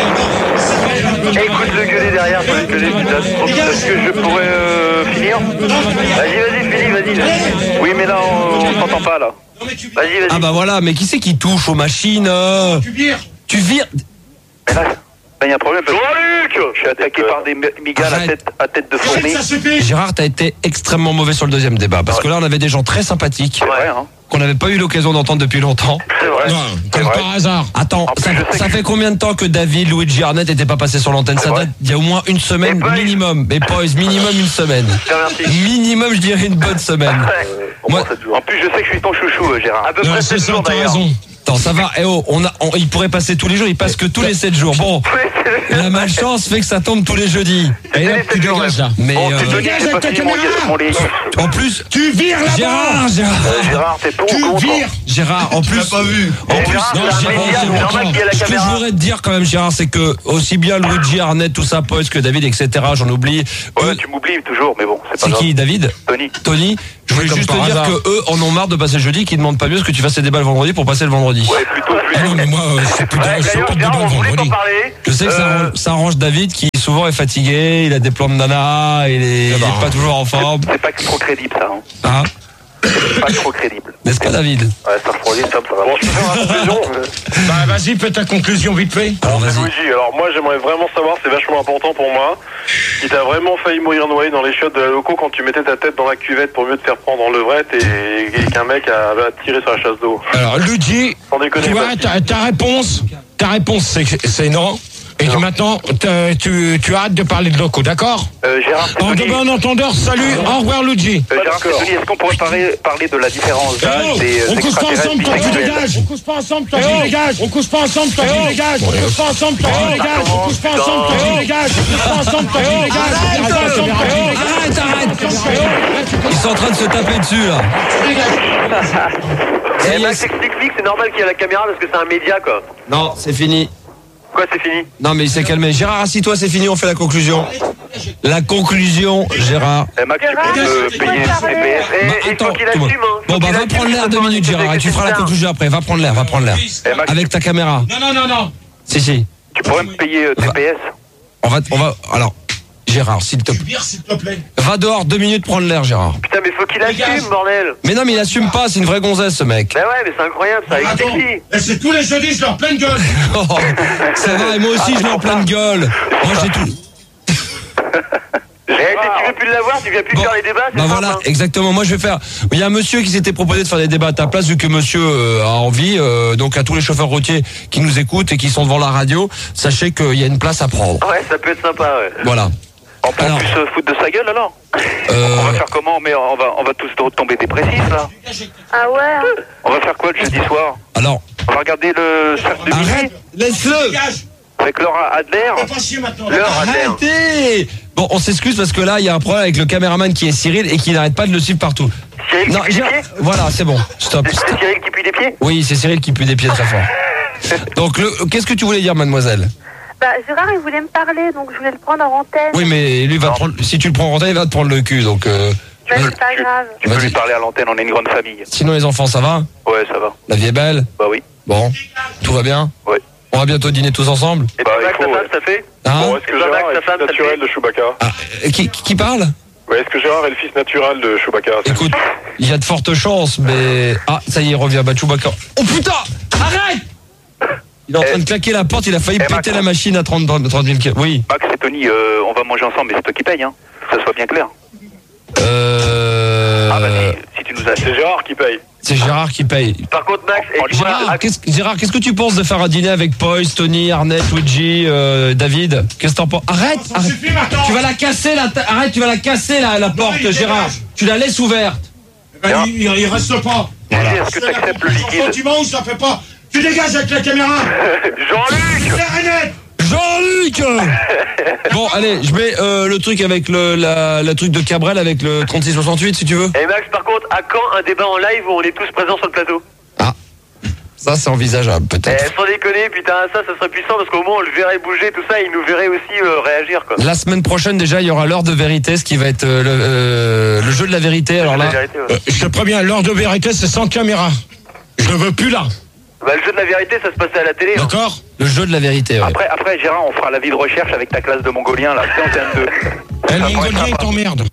Écoute le gueuler derrière, faut le gueuler, putain. Est-ce que je pourrais euh, finir? Vas-y, vas-y, finis, vas-y. Là. Oui, mais là, on, on s'entend pas, là. Vas-y, vas-y. Ah bah voilà, mais qui c'est qui touche aux machines? euh Tu vires. Tu vires. Mais là, il y a un problème. Jean-Luc! Je suis attaqué par des migales à Arrête. tête, à tête de fourmi. Gérard, t'as été extrêmement mauvais sur le deuxième débat. Parce que là, on avait des gens très sympathiques C'est vrai, hein? qu'on n'avait pas eu l'occasion d'entendre depuis longtemps. C'est vrai. Non, C'est comme vrai. par hasard. Attends, En plus, ça, je sais ça que- fait combien de temps que David, Luigi, Arnett n'étaient pas passés sur l'antenne? C'est Ça vrai. date d'il y a au moins une semaine Et Boys. minimum. Et Boys, minimum une semaine. Je te remercie. Minimum, je dirais une bonne semaine. Moi- En plus, je sais que je suis ton chouchou, euh, Gérard. À peu Non, près c'est sept ça, jours t'as d'ailleurs. raison. Attends, ça va. Eh oh, on a, on- il pourrait passer tous les jours. Il passe que tous les sept jours. Bon, la malchance fait que ça tombe tous les jeudis. Et là, tu dégages là. Mais Bon, euh, c'est Tony, Dégage j'ai avec pas ta fini mon, caméra. mon lit. en plus, Tu vires là-bas. Gérard, Gérard. Euh, Gérard, t'es pour ou Tu contre? vires. Gérard, en plus, pas vu. en plus, Gérard, non, c'est un Gérard, média, c'est c'est normal important. qu'il y ait la Ce que je caméra. voudrais te dire quand même, Gérard, c'est que aussi bien Luigi, Arnett, tout ça, Poise que David, et cetera. J'en oublie. Ouais, Eux- tu m'oublies toujours, mais bon, c'est pas c'est grave. qui, David? Tony. Tony. Je voulais Comme juste te par dire hasard. que eux en ont marre de passer le jeudi, qu'ils demandent pas mieux ce que tu fasses les débats le vendredi pour passer le vendredi. Ouais, plutôt plus. Ah non, mais moi, euh, c'est plus Ouais, c'est D'ailleurs, pas de Gérard, débat on le voulait t'en vendredi. parler. Je sais que ça, Euh, arrange, ça arrange David qui souvent est fatigué, il a des plans de nana, il est, il est pas toujours en forme. C'est pas trop crédible, ça. Hein. Hein? C'est pas trop crédible. N'est-ce pas, David? Ouais, ça refroidit, ça, ça va. Bon, je peux faire ma conclusion. Bah, vas-y, fais ta conclusion vite fait. Alors, C'est vas-y. Luigi. Alors moi j'aimerais vraiment savoir, c'est vachement important pour moi, si t'as vraiment failli mourir noyé dans les chiottes de la loco quand tu mettais ta tête dans la cuvette pour mieux te faire prendre en levrette et, et qu'un mec a, a tiré sur la chasse d'eau. Alors, Luigi, Sans déconner. tu vois, facile. ta, ta réponse, ta réponse, c'est, c'est non. Et Non. maintenant, t'as- tu, tu arrêtes de parler de locaux, d'accord? Euh, Gérard, c'est En Tony. de bon entendeur, salut, au revoir, Luigi. Euh, Gérard, c'est Tony. Est-ce qu'on pourrait parler, parler de la différence d'âge Oh, des on euh, couche pas extraterrestres ensemble, toi tu bisexuels? dégages. On couche pas ensemble, toi tu dégages. On couche pas ensemble, toi tu dégages. On couche pas ensemble, toi tu dégages. On couche pas ensemble, toi tu dégages. On couche pas ensemble, toi tu dégages. On couche pas ensemble, toi tu dégages. Arrête, arrête! Ils sont en train de se taper dessus, là. Eh, Max explique que c'est normal qu'il y ait la caméra parce que c'est un média, quoi. Non, c'est fini. Quoi, c'est fini? Non, mais il s'est calmé. Gérard, assis-toi, c'est fini, on fait la conclusion. La conclusion, Gérard. Eh, Max, tu Gérard, peux me tu payer peux parler. P P S? Eh, Bah, il attends, faut qu'il tout le monde. assume, hein. Bon, Faut bah, qu'il va assume prendre l'air que deux c'est minutes, pas- Gérard, et tu que feras c'est la ça. conclusion après. Va prendre l'air, va prendre l'air. Eh, Max, Avec ta caméra. Non, non, non, non. Si, si. tu pourrais me payer euh, T P S? On va, on va, alors, Gérard, s'il te plaît. Bière, s'il te plaît. Va dehors deux minutes prendre l'air, Gérard. Putain, mais faut qu'il Dégage. assume, bordel. Mais non, mais il assume pas, c'est une vraie gonzesse, ce mec. Bah ouais, mais c'est incroyable, ça, avec Attends, sexy. et c'est tous les jeudis, je leur pleine gueule. Oh, ça va, et moi aussi, je l'ai en pleine gueule. Moi, j'ai tout. Eh, si tu veux plus l'avoir, tu viens plus Bon, faire les débats, c'est bah simple, voilà, hein. exactement. Moi, je vais faire. Il y a un monsieur qui s'était proposé de faire des débats à ta place, vu que monsieur euh, a envie. euh, donc, à tous les chauffeurs routiers qui nous écoutent et qui sont devant la radio, sachez qu'il y a une place à prendre. Ouais, ça peut être sympa, ouais. Voilà. On peut Alors. plus se foutre de sa gueule, alors? Euh, On va faire comment? Mais on va, on va tous tomber dépressifs, là. Ah ouais? On va faire quoi le jeudi soir? alors, On va regarder le cercle de arrête, minuit laisse-le. Dégage. avec Laura Adler. Fais pas chier maintenant. L'heure à terre. Arrêtez. Bon, on s'excuse parce que là, il y a un problème avec le caméraman qui est Cyril et qui n'arrête pas de le suivre partout. Cyril qui Non, pue des Gérard- pieds? voilà, c'est bon. Stop. C'est stop. c'est Cyril qui pue des pieds? Oui, c'est Cyril qui pue des pieds très fort. Donc, le, qu'est-ce que tu voulais dire, mademoiselle? Bah, Gérard, il voulait me parler, donc je voulais le prendre en antenne. Oui, mais lui va te prendre. Si tu le prends en antenne, il va te prendre le cul. Donc, euh, Mais c'est pas grave. Tu peux Vas-y. lui parler à l'antenne, on est une grande famille. sinon les enfants, ça va? Ouais, ça va. La vie est belle? Bah oui. Bon, tout va bien? Ouais. On va bientôt dîner tous ensemble? Et Bah, puis il Max, faut, ta ouais. femme, ça fait? Hein? Bon, est-ce que Et toi, Gérard Max, est ta le femme, fils ça naturel te de Chewbacca? Ah, qui, qui qui parle? Ouais, est-ce que Gérard est le fils naturel de Chewbacca? Écoute, il y a de fortes chances, mais... Ah, ça y est, il revient, bah, Chewbacca. Oh putain! Arrête! Il est en train de claquer la porte, il a failli Eh, péter Max. la machine à trente mille kilomètres. Oui. Max et Tony, euh, on va manger ensemble, mais c'est toi qui paye, hein. Que ça soit bien clair. Euh... Ah bah si, si tu nous as... C'est Gérard qui paye. C'est Gérard qui paye. Par contre, Max, et dis-moi, Gérard, qu'est-ce, Gérard, qu'est-ce que tu penses de faire un dîner avec Poise, Tony, Arnett, Luigi, euh, David? Qu'est-ce que t'en penses? Arrête, Ça arrête. suffit maintenant. Tu vas la casser, la ta- arrête, tu vas la casser, la, la porte, il Gérard. dégage. Tu la laisses ouverte. Ben, il, il reste pas. Gégé, est-ce que tu acceptes le liquide? Tu manges, ça fait pas. Tu dégages avec la caméra. Jean-Luc! Claire et net. Jean-Luc. Bon, allez, je mets euh, le truc avec le la, la truc de Cabrel avec le trente-six soixante-huit si tu veux. Et Max, par contre, à quand un débat en live où on est tous présents sur le plateau? Ah, ça c'est envisageable Eh, peut-être. sans déconner, putain, ça, ça serait puissant parce qu'au moins on le verrait bouger, tout ça, et il nous verrait aussi euh, réagir, quoi. La semaine prochaine déjà, il y aura l'heure de vérité, ce qui va être euh, le, euh, le jeu de la vérité. Alors La là, vérité, ouais. Euh, je te préviens, l'heure de vérité, c'est sans caméra. Je ne veux plus là. Bah, le jeu de la vérité, ça se passait à la télé. Hein. D'accord? le jeu de la vérité. Ouais. Après, après, Gérard, on fera la vie de recherche avec ta classe de mongolien, là, c'est antenne deux. Eh, le Ça pourrait mongolien, être il sympa. t'emmerde.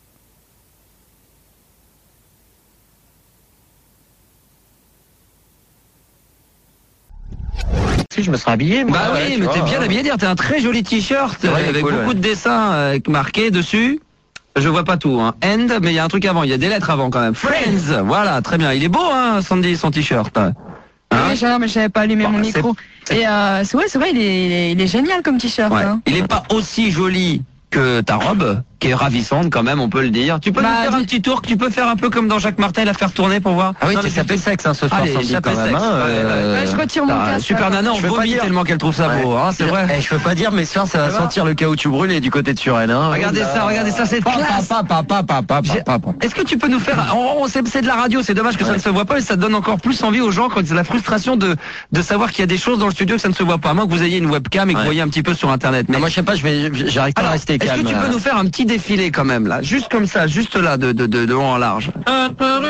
Si je me serais habillé, moi. Bah oui, mais t'es bien habillé, dire, t'as un très joli t-shirt euh, Ouais, avec cool, beaucoup ouais. de dessins euh, marqués dessus. Je vois pas tout, hein. End, mais il y a un truc avant, il y a des lettres avant quand même. Friends, voilà, très bien. Il est beau, hein, Sandy, son t-shirt. Hein Oui, Gérard, mais je savais pas allumer Bon, mon c'est- micro. Et euh, c'est vrai, c'est vrai, il est, il est, il est génial comme t-shirt. Ouais. hein. Il est pas aussi joli que ta robe, qui est ravissante quand même, on peut le dire. Tu peux Bah, nous faire un dis- petit tour, tu peux faire un peu comme dans Jacques Martel, la faire tourner pour voir. Ah oui, Non, t'es mais sapé tu- sexe hein, ce soir, Allez, Sandy, sapé quand même. sexe. hein, Ouais, euh, Ouais, je retire mon Ah, casque. Super Nana, on Je veux pas vomit dire- tellement qu'elle trouve ça beau, hein, c'est vrai. Eh, je peux pas dire, mais ce soir, ça va sentir le caoutchouc brûlé du côté de Suresnes. Hein. Regardez ça, regardez ça, c'est classe. Papa, papa, papa, J'ai- papa. Est-ce que tu peux nous faire, on, on- c'est c'est de la radio, c'est dommage que ça ne se voit pas, et ça donne encore plus envie aux gens quand c'est la frustration de de savoir qu'il y a des choses dans le studio que ça ne se voit pas, à moins que vous ayez une webcam et que Ouais. vous voyez un petit peu sur internet. Mais Ah, moi, je sais pas, je vais, j'arrive pas alors, à rester est-ce calme. que tu là. peux nous faire un petit défilé quand même là, juste comme ça, juste là, de de de, de haut en large. Ah,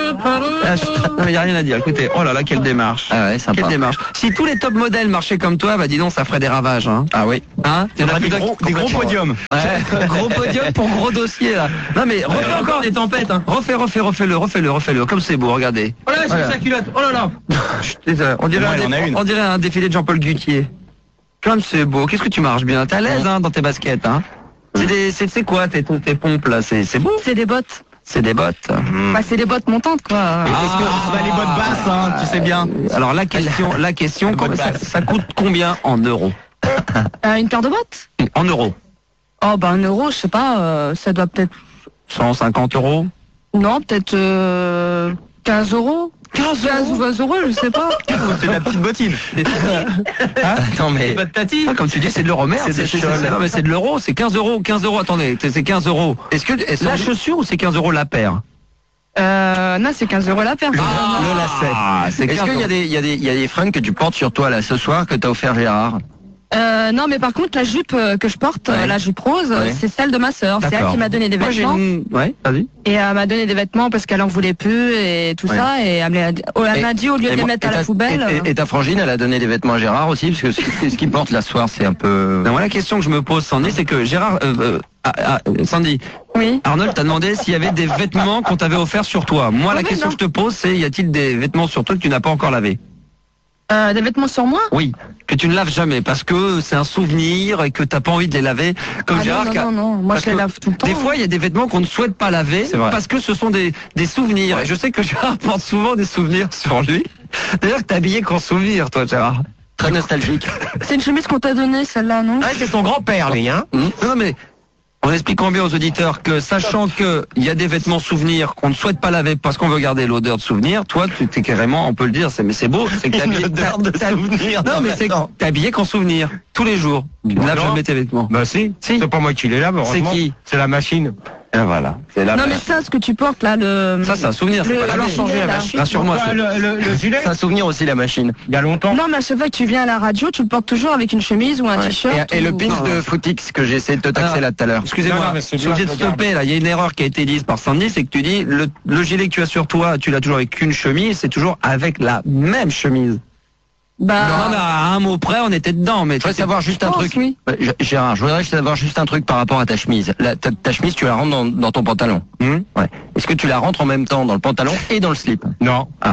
je- non, il y a rien à dire. Écoutez, oh là là, quelle démarche. Ah ouais, sympa. Quelle démarche. Si tous les top modèles marchaient comme toi, bah dis donc, ça ferait des ravages. Hein. Ah oui. Hein Il y aura des plus gros, d'un- des gros podiums. Ouais, gros podium pour gros dossier là. Non mais refais encore des tempêtes. Hein. Refais, refais, refais-le, refais-le, refais-le. Comme c'est beau, regardez. Oh là, c'est Voilà. sa culotte. Oh là là. Chut, désolé. On dirait, Moi, un, il en a dé- une. on dirait un défilé de Jean-Paul Guittier. Comme c'est beau. Qu'est-ce que tu marches bien. T'es à l'aise hein, dans tes baskets. Hein. C'est des, c'est c'est quoi tes, tes pompes là. C'est c'est beau. C'est des bottes. C'est des bottes. Bah, c'est des bottes montantes, quoi. Ah, Bah, les bottes basses, hein, tu sais bien. Alors la question, la question, bonne ça, base. ça coûte combien en euros? Euh, une paire de bottes? En euros. Oh, bah, un euro, je sais pas, euh, ça doit peut-être. cent cinquante euros. Non, peut-être euh, quinze euros. quinze ou vingt euros, je sais pas. C'est de la petite bottine. Attends, mais. Pas de tati. Ah, comme tu dis, c'est de l'euro merde. C'est des c'est- chols. c'est- Non, mais c'est de l'euro, c'est quinze euros. quinze euros, attendez, c'est c'est quinze euros. Est-ce que. Est-ce La chaussure ou c'est quinze euros la paire? Euh, non, c'est quinze euros la paire. le lacet. Ah, c'est Est-ce qu'il y a des, il y a des, il y a des fringues que tu portes sur toi là ce soir que t'as offert Gérard? Euh, non, mais par contre, la jupe euh, que je porte, Ouais. euh, la jupe rose, euh, Ouais. c'est celle de ma sœur. C'est elle D'accord. qui m'a donné des Moi, j'ai vêtements. une- Ouais, vas-y. Et elle m'a donné des vêtements parce qu'elle en voulait plus et tout Ouais. ça. Et elle m'a dit, oh, elle Et- m'a dit, au lieu de Et les moi- mettre à et la ta- poubelle. Et, et- et ta frangine, elle a donné des vêtements à Gérard aussi, parce que ce, ce qu'il porte là ce soir, c'est un peu. Non, moi, la question que je me pose, Sandy, c'est que Gérard, euh, euh, ah, ah, Sandy, Oui. Arnold t'a demandé s'il y avait des vêtements qu'on t'avait offerts sur toi. Moi, la Oui, question non. que je te pose, c'est y a-t-il des vêtements sur toi que tu n'as pas encore lavés? Euh, des vêtements sur moi? Oui, que tu ne laves jamais parce que c'est un souvenir et que t'as pas envie de les laver. Comme Ah, Gérard, non, qui a- non, non, non. Moi, parce je les que lave tout le temps. Des fois, il y a des vêtements qu'on ne souhaite pas laver C'est vrai. parce que ce sont des, des souvenirs. Et je sais que Gérard porte souvent des souvenirs sur lui. D'ailleurs, t'es habillé qu'en souvenir, toi, Gérard. Très nostalgique. C'est une chemise qu'on t'a donnée, celle-là, non? Ah, c'est ton grand-père, lui, hein. Non, non, mais en expliquant bien aux auditeurs que sachant que il y a des vêtements souvenirs qu'on ne souhaite pas laver parce qu'on veut garder l'odeur de souvenir, toi, tu t'es carrément, on peut le dire, c'est mais c'est beau, c'est que t'es habillé. odeur de t'as- souvenir. Non, mais c'est que t'es habillé qu'en souvenir tous les jours. Tu ne Bah laves non. jamais tes vêtements. Bah si, Si. c'est pas moi qui les lave, heureusement. qui C'est la machine. Et voilà. C'est là. Non, mais ça, ce que tu portes, là, le. Ça, c'est un souvenir. C'est Le- pas lavé. alors, changer la Là. machine. Rassure-moi. Pourquoi, c'est- le, le, le gilet C'est un souvenir aussi, la machine. Il y a longtemps. Non, mais à chaque fois que tu viens à la radio, tu le portes toujours avec une chemise ou un Ouais. t-shirt. Et, et le ou- pins Non, de non. Footix que j'ai essayé de te taxer Alors, là tout à l'heure. Excusez-moi, Non, non, mais je c'est suis obligé de bien, stopper là. Il y a une erreur qui a été dite par Sandy, c'est que tu dis le, le gilet que tu as sur toi, tu l'as toujours avec une chemise, c'est toujours avec la même chemise. Bah. Non, mais à un mot près, on était dedans. Mais Je voudrais tu- savoir juste je un pense, truc. oui. Ouais, G- Gérard, je voudrais savoir juste un truc par rapport à ta chemise. La- ta, ta chemise, tu la rentres dans, dans ton pantalon. Hmm Ouais. Est-ce que tu la rentres en même temps dans le pantalon et dans le slip? Non. Ah.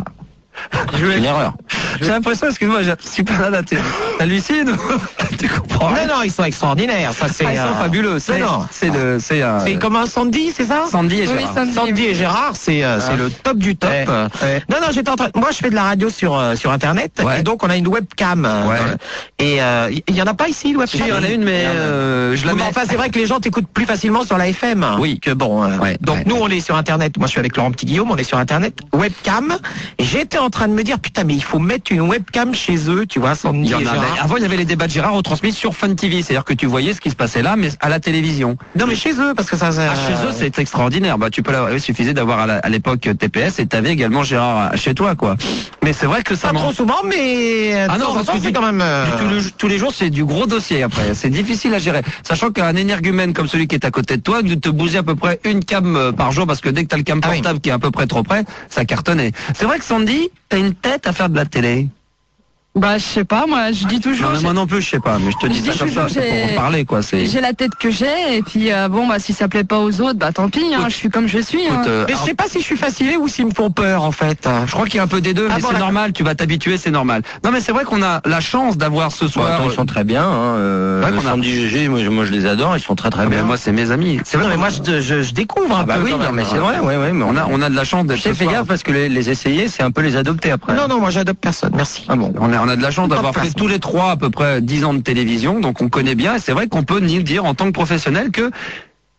Je vais- Une erreur. J'ai l'impression, excuse-moi, j'ai super là, t'es hallucines ou tu comprends rien? Non, non, ils sont extraordinaires. Ça, c'est. Ah, ils sont euh, fabuleux. C'est non. c'est le, c'est euh, C'est comme un Sandy, c'est ça? Sandy et Oui, Gérard. Sandy. Sandy et Gérard, c'est euh, c'est le top du top. Ouais, Euh, ouais. Non, non, j'étais en train. Moi, je fais de la radio sur euh, sur internet, Ouais. et donc on a une webcam. euh, Ouais. Et euh, il y, y en a pas ici, une webcam. Si, il y en a une, mais euh, je la Mais mets. enfin, c'est vrai que les gens t'écoutent plus facilement sur la F M. Oui. Que bon. euh, Ouais, donc ouais. nous, on est sur internet. Moi, je suis avec Laurent Petit-Guillaume. On est sur internet, webcam. Et j'étais en train de me dire, putain, mais il faut mettre une webcam chez eux, tu vois, Sandy Il y en et a, Gérard. mais avant, il y avait les débats de Gérard retransmis sur Fun T V, c'est-à-dire que tu voyais ce qui se passait là, mais à la télévision. Non, mais chez eux, parce que ça. ça- Ah, chez eux, c'est extraordinaire. Bah, tu peux l'avoir. Il suffisait d'avoir à la- à l'époque T P S et t'avais également Gérard chez toi, quoi. Mais c'est vrai que ça Pas m'en- trop souvent, mais euh, Ah de non, temps en parce temps, que c'est du- quand même. euh, Tous les, tous les jours, c'est du gros dossier après. C'est difficile à gérer. Sachant qu'un énergumène comme celui qui est à côté de toi, de te bouger à peu près une cam euh, par jour, parce que dès que t'as le cam Ah oui. portable qui est à peu près trop près, ça cartonnait. C'est vrai que Sandy, t'as une tête à faire de la télé. Bah, je sais pas, moi, je dis toujours. Non, mais moi non plus, je sais pas, mais je te dis Je ça dis comme ça, toujours, c'est pour j'ai- en parler, quoi. C'est. J'ai la tête que j'ai, et puis euh, bon, bah si ça plaît pas aux autres, bah tant pis, hein, Écoute, je suis comme je suis. Hein. Écoute, euh, Mais je sais pas si je suis fasciné ou s'ils me font peur, en fait. je crois qu'il y a un peu des deux, Ah mais bon, c'est d'accord. normal, tu vas t'habituer, c'est normal. Non, mais c'est vrai qu'on a la chance d'avoir ce Bon, soir. attends, ils sont très bien. Hein, euh, Ouais, qu'on a- Sandy G G, moi, je- moi je les adore, ils sont très très Ah, mais bien. moi, c'est mes amis. C'est vrai, Non, mais moi, je, je, je découvre un Ah bah peu. oui, quand non, même. mais c'est vrai, ouais, ouais, mais on a, on a de la chance d'être Je sais, ce fais soir. gaffe parce que les, les essayer, c'est un peu les adopter après. Non, non, moi, j'adopte personne. Merci. Ah bon. On a, on a de la chance d'avoir Pas de fait place. tous les trois à peu près dix ans de télévision, donc on connaît bien, et c'est vrai qu'on peut nous dire en tant que professionnel que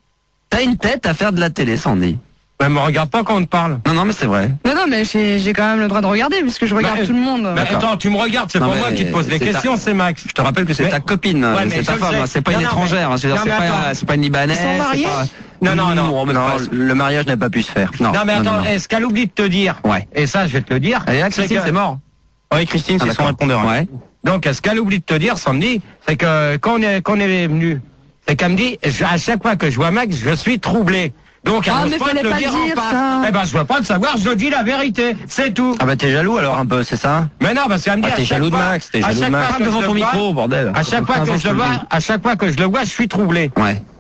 T'as une tête à faire de la télé, Sandy. Ouais, me regarde pas quand on te parle. Non, non, mais c'est vrai. Non, non, mais j'ai j'ai quand même le droit de regarder, puisque je regarde Bah, tout le monde. Mais attends, tu me regardes, c'est Non, pas mais moi qui te pose des c'est questions, ta- c'est Max. Je te rappelle que c'est Mais- ta copine, Ouais, mais c'est ta je le femme, sais. hein, c'est pas Non, une non, étrangère, mais- hein, c'est non, c'est mais pas, attends. c'est pas une libanaise. Ils sont mariés c'est pas- Non, non, non. Non, mais Non, pas- le mariage n'a pas pu se faire. Non, Non, mais non, attends, non, non. est-ce qu'elle oublie de te dire Ouais. Et ça, je vais te le dire. Et là, Christine, que- c'est mort. Oui, Christine, Ah, c'est son d'accord. répondeur. hein. Ouais. Donc, ce qu'elle oublie de te dire, Sandy, c'est que quand on est, quand on est venu, c'est qu'elle me dit, je- à chaque fois que je vois Max, je suis troublé. Donc, elle Ah, n'ose mais pas te fallait le pas dire le en dire, face. ça. Eh ben, je veux pas le savoir, je dis la vérité, c'est tout. Ah bah t'es jaloux alors un peu, c'est ça? Mais non, parce qu'elle me dit, Ah, à t'es chaque jaloux de fois- Max, t'es à jaloux de chaque Max. fois que Devant je ton le vois- micro, bordel. À chaque fois quinze que ans, je je te le le vois, dis. à chaque fois que je le vois, je suis troublé. Ouais.